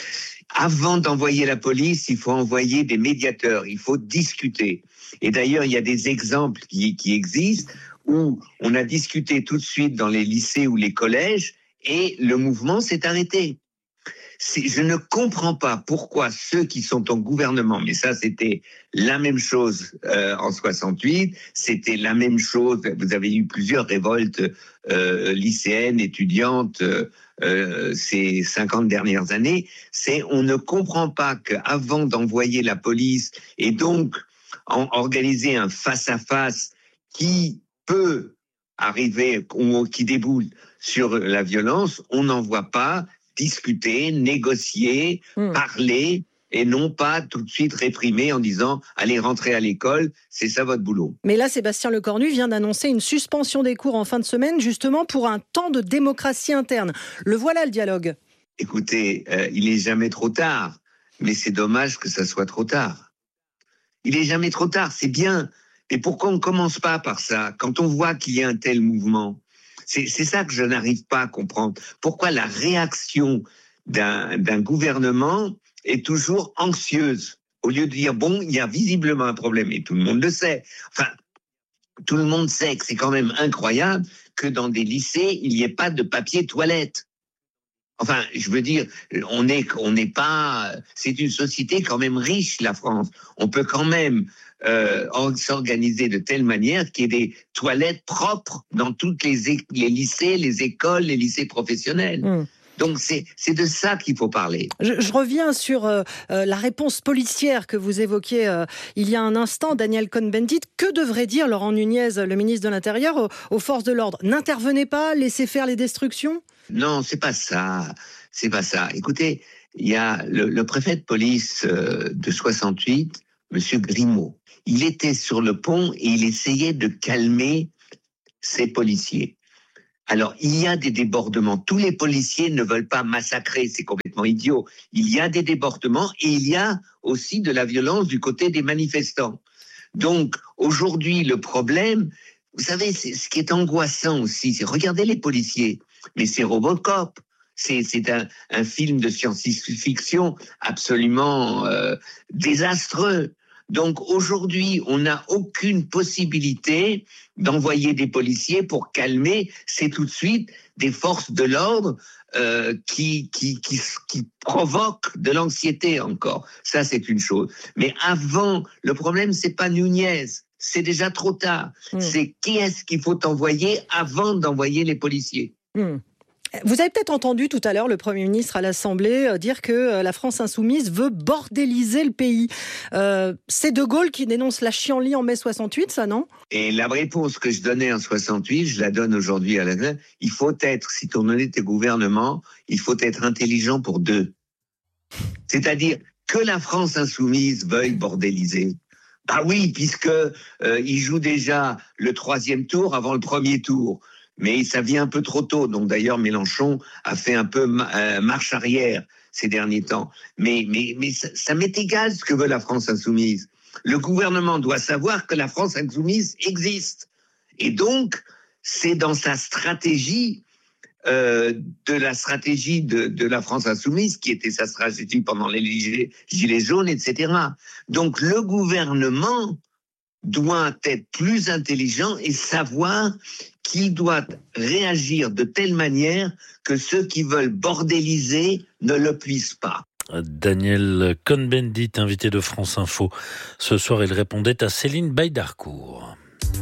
T: Avant d'envoyer la police, il faut envoyer des médiateurs, il faut discuter. Et d'ailleurs, il y a des exemples qui, qui existent où on a discuté tout de suite dans les lycées ou les collèges et le mouvement s'est arrêté. C'est, je ne comprends pas pourquoi ceux qui sont au gouvernement, mais ça c'était la même chose euh, en soixante-huit, c'était la même chose, vous avez eu plusieurs révoltes euh, lycéennes, étudiantes euh, euh, ces cinquante dernières années, c'est on ne comprend pas qu'avant d'envoyer la police et donc en, organiser un face-à-face qui peut arriver ou qui déboule sur la violence, on n'en voit pas discuter, négocier, mmh. parler et non pas tout de suite réprimer en disant « allez, rentrez à l'école, c'est ça votre boulot ».
U: Mais là, Sébastien Lecornu vient d'annoncer une suspension des cours en fin de semaine, justement pour un temps de démocratie interne. Le voilà, le dialogue.
T: Écoutez, euh, il n'est jamais trop tard, mais c'est dommage que ça soit trop tard. Il n'est jamais trop tard, c'est bien. Et pourquoi on ne commence pas par ça, quand on voit qu'il y a un tel mouvement ? C'est, c'est ça que je n'arrive pas à comprendre. Pourquoi la réaction d'un, d'un gouvernement est toujours anxieuse, au lieu de dire, bon, il y a visiblement un problème, et tout le monde le sait. Enfin, tout le monde sait que c'est quand même incroyable que dans des lycées, il n'y ait pas de papier toilette. Enfin, je veux dire, on n'est on n'est pas... C'est une société quand même riche, la France. On peut quand même euh, s'organiser de telle manière qu'il y ait des toilettes propres dans toutes les, les lycées, les écoles, les lycées professionnels. Mmh. Donc c'est, c'est de ça qu'il faut parler.
U: Je, je reviens sur euh, la réponse policière que vous évoquiez euh, il y a un instant, Daniel Cohn-Bendit. Que devrait dire Laurent Nunez, le ministre de l'Intérieur, aux, aux forces de l'ordre ? N'intervenez pas, laissez faire les destructions ?
T: Non, c'est pas ça. C'est pas ça. Écoutez, il y a le, le préfet de police euh, de soixante-huit, Monsieur Grimaud. Il était sur le pont et il essayait de calmer ses policiers. Alors, il y a des débordements. Tous les policiers ne veulent pas massacrer, c'est complètement idiot. Il y a des débordements et il y a aussi de la violence du côté des manifestants. Donc, aujourd'hui, le problème, vous savez, c'est, ce qui est angoissant aussi, c'est regardez les policiers, mais c'est Robocop. C'est, c'est un, un film de science-fiction absolument euh, désastreux. Donc aujourd'hui, on n'a aucune possibilité d'envoyer des policiers pour calmer. C'est tout de suite des forces de l'ordre euh, qui, qui, qui, qui provoquent de l'anxiété encore. Ça, c'est une chose. Mais avant, le problème, c'est pas Nunez. C'est déjà trop tard. Mmh. C'est qui est-ce qu'il faut envoyer avant d'envoyer les policiers.
U: Mmh. Vous avez peut-être entendu tout à l'heure le Premier ministre à l'Assemblée dire que la France insoumise veut bordéliser le pays. Euh, c'est De Gaulle qui dénonce la chienlit en mai soixante-huit, ça, non ?
T: Et la réponse que je donnais en soixante-huit, je la donne aujourd'hui à la... Il faut être, si on est au gouvernement, il faut être intelligent pour deux. C'est-à-dire que la France insoumise veuille bordéliser. Ah oui, puisque euh, il joue déjà le troisième tour avant le premier tour. Mais ça vient un peu trop tôt. Donc d'ailleurs, Mélenchon a fait un peu euh, marche arrière ces derniers temps. Mais, mais, mais ça, ça m'est égal ce que veut la France insoumise. Le gouvernement doit savoir que la France insoumise existe. Et donc, c'est dans sa stratégie, euh, de la stratégie de, de la France insoumise, qui était sa stratégie pendant les gilets jaunes, et cetera. Donc le gouvernement doit être plus intelligent et savoir qu'il doit réagir de telle manière que ceux qui veulent bordéliser ne le puissent pas.
E: Daniel Cohn-Bendit, invité de France Info. Ce soir, il répondait à Céline Baïdarcourt.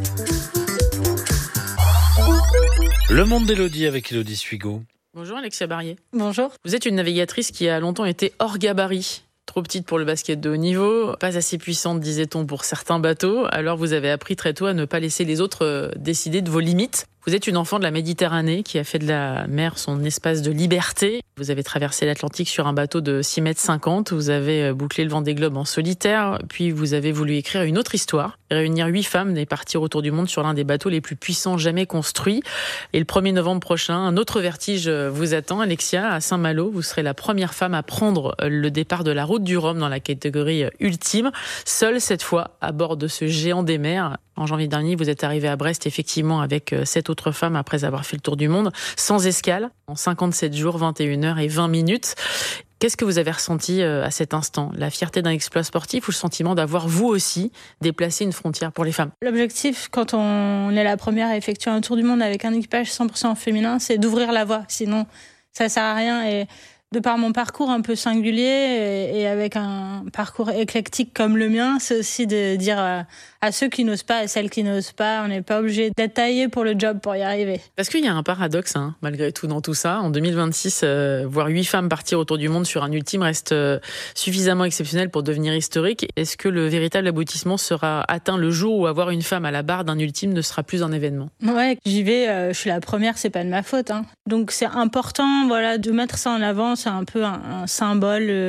E: Le monde d'Élodie avec Élodie Suigo.
B: Bonjour Alexia Barrier.
U: Bonjour.
B: Vous êtes une navigatrice qui a longtemps été hors gabarit. Trop petite pour le basket de haut niveau, pas assez puissante, disait-on, pour certains bateaux. Alors vous avez appris très tôt à ne pas laisser les autres décider de vos limites. Vous êtes une enfant de la Méditerranée qui a fait de la mer son espace de liberté. Vous avez traversé l'Atlantique sur un bateau de six mètres cinquante. Vous avez bouclé le Vendée Globe en solitaire. Puis vous avez voulu écrire une autre histoire. Réunir huit femmes et partir autour du monde sur l'un des bateaux les plus puissants jamais construits. Et le premier novembre prochain, un autre vertige vous attend. Alexia, à Saint-Malo, vous serez la première femme à prendre le départ de la route du Rhum dans la catégorie ultime. Seule cette fois, à bord de ce géant des mers. En janvier dernier, vous êtes arrivée à Brest, effectivement, avec sept autres femmes après avoir fait le tour du monde, sans escale, en cinquante-sept jours, vingt et une heures et vingt minutes. Qu'est-ce que vous avez ressenti à cet instant ? La fierté d'un exploit sportif ou le sentiment d'avoir, vous aussi, déplacé une frontière pour les femmes ?
V: L'objectif, quand on est la première à effectuer un tour du monde avec un équipage cent pour cent féminin, c'est d'ouvrir la voie. Sinon, ça sert à rien. Et de par mon parcours un peu singulier et avec un parcours éclectique comme le mien, c'est aussi de dire à, à ceux qui n'osent pas, à celles qui n'osent pas, on n'est pas obligé d'être taillé pour le job pour y arriver.
B: Parce qu'il y a un paradoxe, hein, malgré tout, dans tout ça. En deux mille vingt-six, euh, voir huit femmes partir autour du monde sur un ultime reste euh, suffisamment exceptionnel pour devenir historique. Est-ce que le véritable aboutissement sera atteint le jour où avoir une femme à la barre d'un ultime ne sera plus un événement ?
V: Ouais, j'y vais, euh, je suis la première, c'est pas de ma faute. Hein. Donc c'est important, voilà, de mettre ça en avant. C'est un peu un, un symbole. Euh,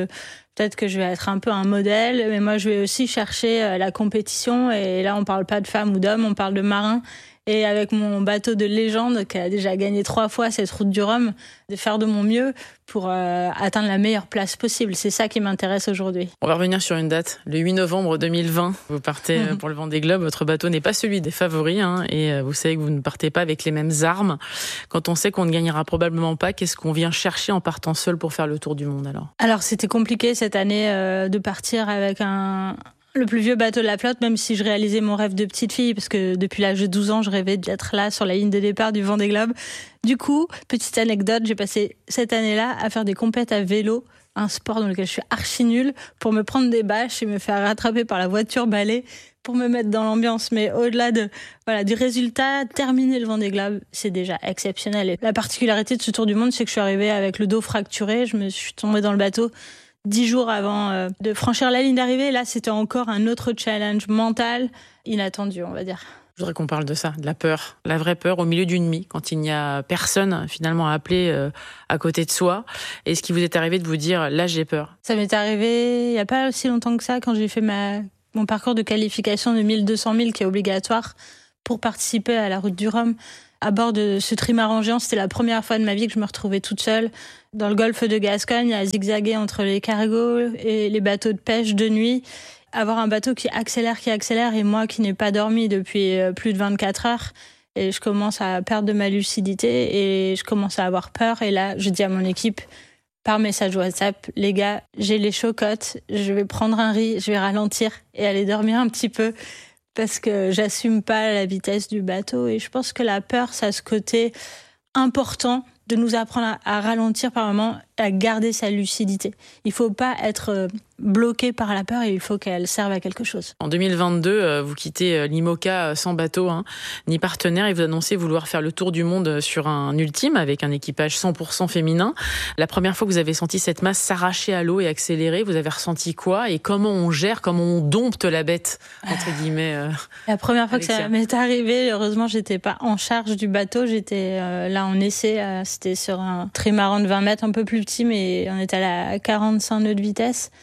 V: Peut-être que je vais être un peu un modèle, mais moi je vais aussi chercher la compétition. Et là, on parle pas de femmes ou d'hommes, on parle de marins. Et avec mon bateau de légende, qui a déjà gagné trois fois cette route du Rhum, de faire de mon mieux pour euh, atteindre la meilleure place possible. C'est ça qui m'intéresse aujourd'hui.
B: On va revenir sur une date, le huit novembre deux mille vingt. Vous partez mmh. pour le Vendée Globe. Votre bateau n'est pas celui des favoris, hein, et vous savez que vous ne partez pas avec les mêmes armes. Quand on sait qu'on ne gagnera probablement pas, qu'est-ce qu'on vient chercher en partant seul pour faire le tour du monde alors ?
V: Alors c'était compliqué cette année euh, de partir avec un... le plus vieux bateau de la flotte, même si je réalisais mon rêve de petite fille, parce que depuis l'âge de douze ans, je rêvais d'être là sur la ligne de départ du Vendée Globe. Du coup, petite anecdote, j'ai passé cette année-là à faire des compètes à vélo, un sport dans lequel je suis archi nulle, pour me prendre des bâches et me faire rattraper par la voiture balai pour me mettre dans l'ambiance. Mais au-delà de, voilà, du résultat, terminer le Vendée Globe, c'est déjà exceptionnel. Et la particularité de ce tour du monde, c'est que je suis arrivée avec le dos fracturé, je me suis tombée dans le bateau dix jours avant euh, de franchir la ligne d'arrivée. Là, c'était encore un autre challenge mental inattendu, on va dire.
B: Je voudrais qu'on parle de ça, de la peur. La vraie peur au milieu d'une nuit, quand il n'y a personne finalement à appeler euh, à côté de soi. Est-ce qu'il vous est arrivé de vous dire, là, j'ai peur ?
V: Ça m'est arrivé il n'y a pas si longtemps que ça, quand j'ai fait ma, mon parcours de qualification de mille deux cents milles qui est obligatoire pour participer à la route du Rhum. À bord de ce trimaran géant, c'était la première fois de ma vie que je me retrouvais toute seule dans le golfe de Gascogne, à zigzaguer entre les cargos et les bateaux de pêche de nuit. Avoir un bateau qui accélère, qui accélère, et moi qui n'ai pas dormi depuis plus de vingt-quatre heures. Et je commence à perdre de ma lucidité et je commence à avoir peur. Et là, je dis à mon équipe, par message WhatsApp, les gars, j'ai les chocottes, je vais prendre un riz, je vais ralentir et aller dormir un petit peu parce que j'assume pas la vitesse du bateau. Et je pense que la peur, ça a ce côté important de nous apprendre à ralentir par moments, à garder sa lucidité. Il faut pas être bloqué par la peur et il faut qu'elle serve à quelque chose.
B: En deux mille vingt-deux, vous quittez l'IMOCA sans bateau, hein, ni partenaire, et vous annoncez vouloir faire le tour du monde sur un ultime avec un équipage cent pour cent féminin. La première fois que vous avez senti cette masse s'arracher à l'eau et accélérer, vous avez ressenti quoi et comment on gère, comment on dompte la bête, entre guillemets euh,
V: La première fois
B: Alexia.
V: que ça m'est arrivé, heureusement, j'étais pas en charge du bateau, j'étais euh, là en essai, euh, c'était sur un trimaran de vingt mètres, un peu plus petit, mais on était à quarante-cinq nœuds de vitesse.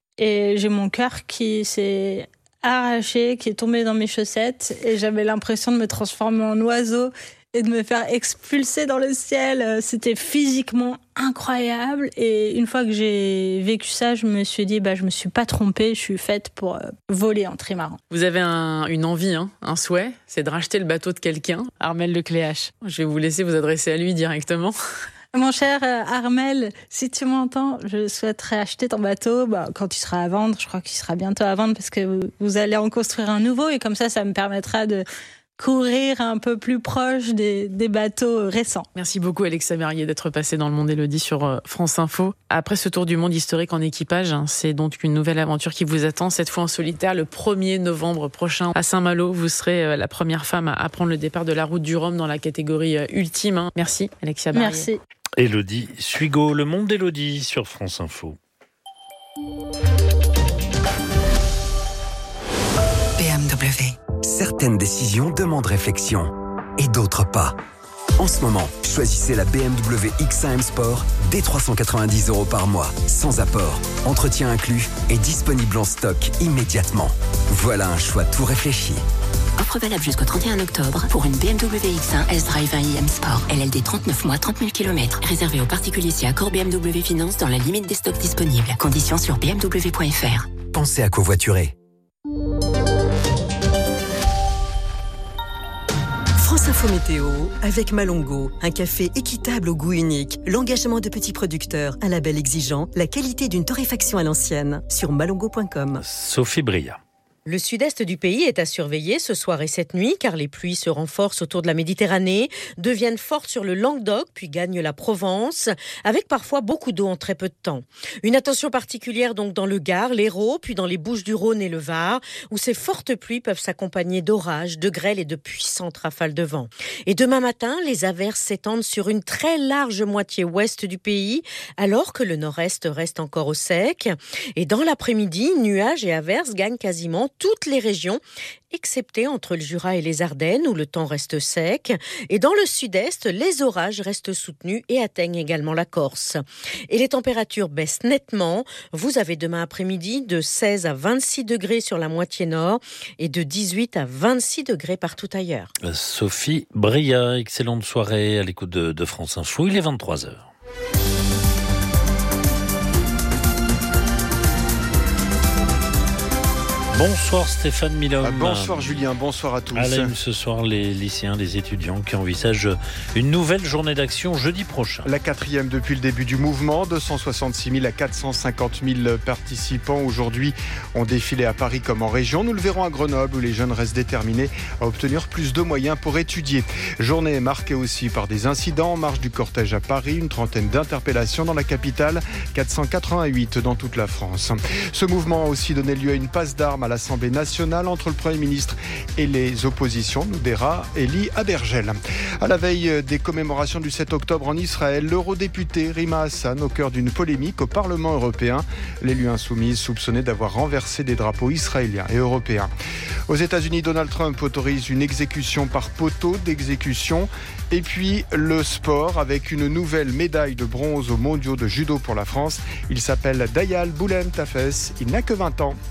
V: Et j'ai mon cœur qui s'est arraché, qui est tombé dans mes chaussettes. Et j'avais l'impression de me transformer en oiseau et de me faire expulser dans le ciel. C'était physiquement incroyable. Et une fois que j'ai vécu ça, je me suis dit, bah, je me suis pas trompée. Je suis faite pour euh, voler en trimaran.
B: Vous avez un, une envie, hein, un souhait, c'est de racheter le bateau de quelqu'un. Armel Lecléache. Je vais vous laisser vous adresser à lui directement.
V: Mon cher Armel, si tu m'entends, je souhaiterais acheter ton bateau bah, quand il sera à vendre. Je crois qu'il sera bientôt à vendre parce que vous, vous allez en construire un nouveau et comme ça, ça me permettra de courir un peu plus proche des, des bateaux récents.
B: Merci beaucoup Alexia Merrier d'être passée dans le Monde Élodie sur France Info. Après ce tour du monde historique en équipage, c'est donc une nouvelle aventure qui vous attend, cette fois en solitaire, le premier novembre prochain à Saint-Malo. Vous serez la première femme à prendre le départ de la route du Rhum dans la catégorie ultime. Merci Alexia Merrier.
V: Merci.
E: Élodie Suigo, le Monde d'Élodie sur France Info.
A: B M W. Certaines décisions demandent réflexion et d'autres pas. En ce moment, choisissez la B M W X un M Sport dès trois cent quatre-vingt-dix euros par mois, sans apport, entretien inclus et disponible en stock immédiatement. Voilà un choix tout réfléchi.
D: Offre valable jusqu'au trente et un octobre pour une B M W X un S-Drive un i M Sport. L L D trente-neuf mois, trente mille kilomètres. Réservé aux particuliers si accord B M W Finance dans la limite des stocks disponibles. Conditions sur b m w point f r.
A: Pensez à covoiturer.
H: France Info Météo avec Malongo, un café équitable au goût unique, l'engagement de petits producteurs, un label exigeant, la qualité d'une torréfaction à l'ancienne sur malongo point com.
E: Sophie Bria.
K: Le sud-est du pays est à surveiller ce soir et cette nuit car les pluies se renforcent autour de la Méditerranée, deviennent fortes sur le Languedoc puis gagnent la Provence avec parfois beaucoup d'eau en très peu de temps. Une attention particulière donc dans le Gard, l'Hérault, puis dans les Bouches-du-Rhône et le Var où ces fortes pluies peuvent s'accompagner d'orages, de grêles et de puissantes rafales de vent. Et demain matin, les averses s'étendent sur une très large moitié ouest du pays alors que le nord-est reste encore au sec. Et dans l'après-midi, nuages et averses gagnent quasiment dans toutes les régions, excepté entre le Jura et les Ardennes où le temps reste sec. Et dans le sud-est, les orages restent soutenus et atteignent également la Corse. Et les températures baissent nettement. Vous avez demain après-midi de seize à vingt-six degrés sur la moitié nord et de dix-huit à vingt-six degrés partout ailleurs.
E: Sophie Bria, excellente soirée à l'écoute de, de France Info. Il est vingt-trois heures. Bonsoir Stéphane Milhomme.
G: Ah, bonsoir Julien, bonsoir à tous.
E: À la une ce soir, les lycéens, les étudiants qui envisagent une nouvelle journée d'action jeudi prochain.
G: La quatrième depuis le début du mouvement, deux cent soixante-six mille à quatre cent cinquante mille participants aujourd'hui ont défilé à Paris comme en région. Nous le verrons à Grenoble où les jeunes restent déterminés à obtenir plus de moyens pour étudier. Journée marquée aussi par des incidents en marge du cortège à Paris, une trentaine d'interpellations dans la capitale, quatre cent quatre-vingt-huit dans toute la France. Ce mouvement a aussi donné lieu à une passe d'armes à l'Assemblée nationale entre le Premier ministre et les oppositions, nous dira Elie Abergel. À la veille des commémorations du sept octobre en Israël, l'eurodéputé Rima Hassan au cœur d'une polémique au Parlement européen. L'élu insoumise soupçonné d'avoir renversé des drapeaux israéliens et européens. Aux États-Unis, Donald Trump autorise une exécution par poteau d'exécution. Et puis le sport avec une nouvelle médaille de bronze aux mondiaux de judo pour la France. Il s'appelle Dayal Boulem Tafes, il n'a que vingt ans.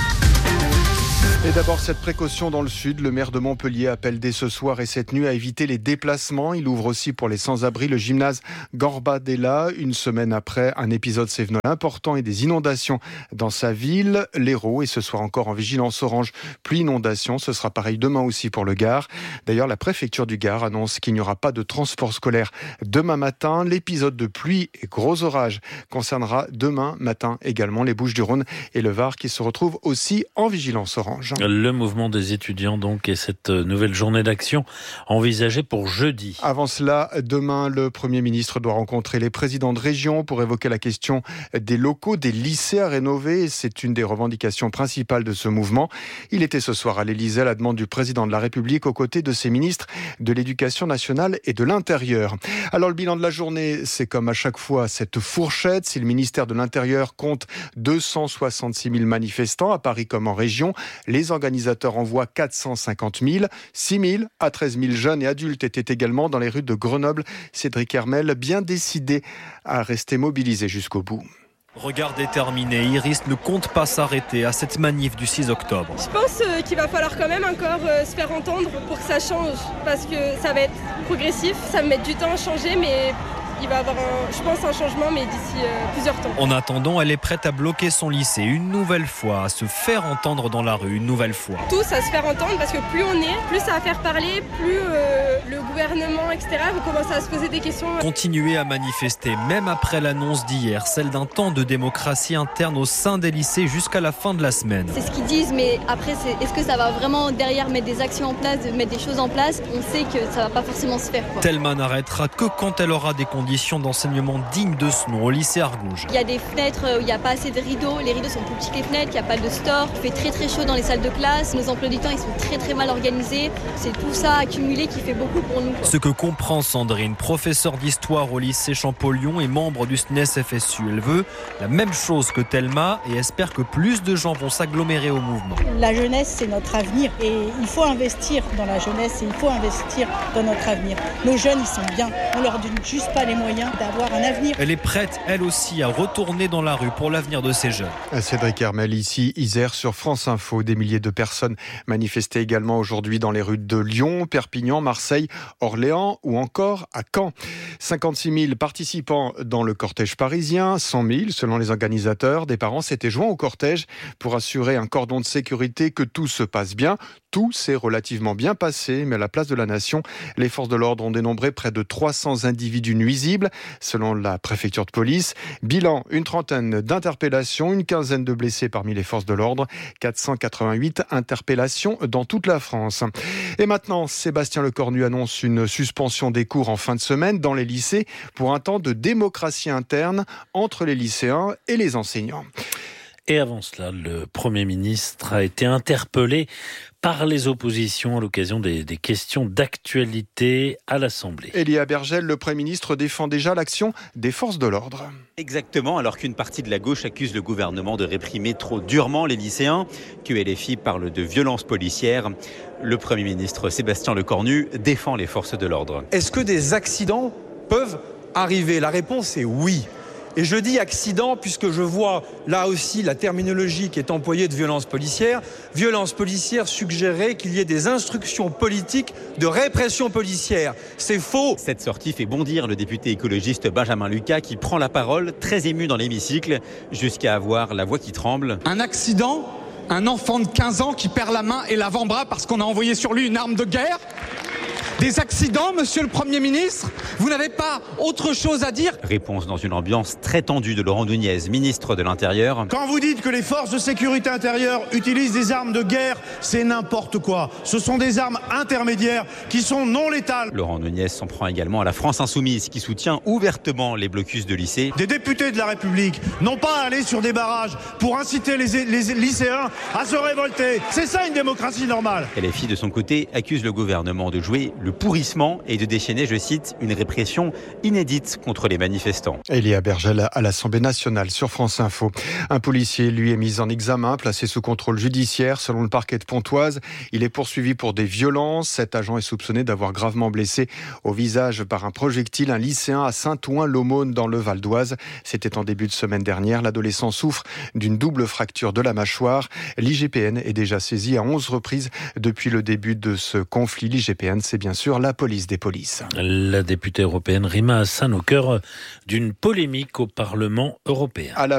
G: Et d'abord, cette précaution dans le sud. Le maire de Montpellier appelle dès ce soir et cette nuit à éviter les déplacements. Il ouvre aussi pour les sans-abri le gymnase Gorbadella. Une semaine après un épisode cévenol important et des inondations dans sa ville, l'Hérault. Et ce soir encore en vigilance orange, pluie inondation. Ce sera pareil demain aussi pour le Gard. D'ailleurs, la préfecture du Gard annonce qu'il n'y aura pas de transport scolaire demain matin. L'épisode de pluie et gros orages concernera demain matin également les Bouches-du-Rhône et le Var qui se retrouvent aussi en vigilance orange.
E: Le mouvement des étudiants donc et cette nouvelle journée d'action envisagée pour jeudi.
G: Avant cela, demain, le Premier ministre doit rencontrer les présidents de région pour évoquer la question des locaux, des lycées à rénover. C'est une des revendications principales de ce mouvement. Il était ce soir à l'Élysée à la demande du président de la République aux côtés de ses ministres de l'Éducation nationale et de l'Intérieur. Alors le bilan de la journée, c'est comme à chaque fois cette fourchette. Si le ministère de l'Intérieur compte deux cent soixante-six mille manifestants à Paris comme en région, les organisateurs envoient quatre cent cinquante mille. six mille à treize mille jeunes et adultes étaient également dans les rues de Grenoble. Cédric Hermel, bien décidé à rester mobilisé jusqu'au bout.
J: Regard déterminé, Iris ne compte pas s'arrêter à cette manif du six octobre.
W: Je pense qu'il va falloir quand même encore se faire entendre pour que ça change, parce que ça va être progressif, ça va mettre du temps à changer, mais il va y avoir, un, je pense, un changement, mais d'ici euh, plusieurs temps.
J: En attendant, elle est prête à bloquer son lycée une nouvelle fois, à se faire entendre dans la rue une nouvelle fois.
W: Tous à se faire entendre, parce que plus on est, plus ça va faire parler, plus euh, le gouvernement, et cetera, va commencer à se poser des questions.
J: Continuer à manifester, même après l'annonce d'hier, celle d'un temps de démocratie interne au sein des lycées jusqu'à la fin de la semaine.
X: C'est ce qu'ils disent, mais après, c'est, est-ce que ça va vraiment derrière mettre des actions en place, mettre des choses en place? On sait que ça va pas forcément se faire, quoi.
J: Telma n'arrêtera que quand elle aura des conditions d'enseignement dignes de ce nom au lycée Argouges.
X: Il y a des fenêtres où il n'y a pas assez de rideaux, les rideaux sont plus petits que les fenêtres, il n'y a pas de store, il fait très très chaud dans les salles de classe, nos emplois du temps ils sont très très mal organisés, c'est tout ça accumulé qui fait beaucoup pour nous.
J: Ce que comprend Sandrine, professeure d'histoire au lycée Champollion et membre du S N E S F S U, elle veut la même chose que Telma et espère que plus de gens vont s'agglomérer au mouvement.
Y: La jeunesse c'est notre avenir et il faut investir dans la jeunesse et il faut investir dans notre avenir. Nos jeunes ils sont bien, on leur donne juste pas les moyens d'avoir un avenir.
J: Elle est prête, elle aussi, à retourner dans la rue pour l'avenir de ces jeunes.
G: Cédric Hermel, ici, Isère, sur France Info. Des milliers de personnes manifestaient également aujourd'hui dans les rues de Lyon, Perpignan, Marseille, Orléans ou encore à Caen. cinquante-six mille participants dans le cortège parisien, cent mille selon les organisateurs. Des parents s'étaient joints au cortège pour assurer un cordon de sécurité, que tout se passe bien. Tout s'est relativement bien passé, mais à la place de la Nation, les forces de l'ordre ont dénombré près de trois cents individus nuisibles, selon la préfecture de police. Bilan, une trentaine d'interpellations, une quinzaine de blessés parmi les forces de l'ordre, quatre cent quatre-vingt-huit interpellations dans toute la France. Et maintenant, Sébastien Lecornu annonce une suspension des cours en fin de semaine dans les lycées pour un temps de démocratie interne entre les lycéens et les enseignants.
E: Et avant cela, le Premier ministre a été interpellé par les oppositions à l'occasion des, des questions d'actualité à l'Assemblée.
G: Elia Bergel, le Premier ministre, défend déjà l'action des forces de l'ordre.
Q: Exactement, alors qu'une partie de la gauche accuse le gouvernement de réprimer trop durement les lycéens, que L F I parle de violence policière. Le Premier ministre Sébastien Lecornu défend les forces de l'ordre.
F: Est-ce que des accidents peuvent arriver ? La réponse est oui. Et je dis accident puisque je vois là aussi la terminologie qui est employée de violence policière. Violence policière suggérerait qu'il y ait des instructions politiques de répression policière. C'est faux.
Q: Cette sortie fait bondir le député écologiste Benjamin Lucas qui prend la parole, très ému dans l'hémicycle, jusqu'à avoir la voix qui tremble.
C: Un accident ? Un enfant de quinze ans qui perd la main et l'avant-bras parce qu'on a envoyé sur lui une arme de guerre ? Des accidents, monsieur le Premier ministre ? Vous n'avez pas autre chose à dire ?
Q: Réponse dans une ambiance très tendue de Laurent Nunez, ministre de l'Intérieur.
M: Quand vous dites que les forces de sécurité intérieure utilisent des armes de guerre, c'est n'importe quoi. Ce sont des armes intermédiaires qui sont non létales.
Q: Laurent Nunez s'en prend également à la France Insoumise qui soutient ouvertement les blocus de lycée.
M: Des députés de la République n'ont pas à aller sur des barrages pour inciter les, les lycéens à se révolter. C'est ça une démocratie normale.
Q: L F I de son côté accuse le gouvernement de jouer le pourrissement et de déchaîner, je cite, une répression inédite contre les manifestants.
G: Elia Bergel à l'Assemblée nationale sur France Info. Un policier, lui, est mis en examen, placé sous contrôle judiciaire. Selon le parquet de Pontoise, il est poursuivi pour des violences. Cet agent est soupçonné d'avoir gravement blessé au visage par un projectile un lycéen à Saint-Ouen-l'Aumône dans le Val d'Oise. C'était en début de semaine dernière. L'adolescent souffre d'une double fracture de la mâchoire. L'I G P N est déjà saisi à onze reprises depuis le début de ce conflit. L'I G P N, c'est bien sûr la police des polices.
E: La députée européenne Rima Hassan au cœur d'une polémique au Parlement européen.
G: À la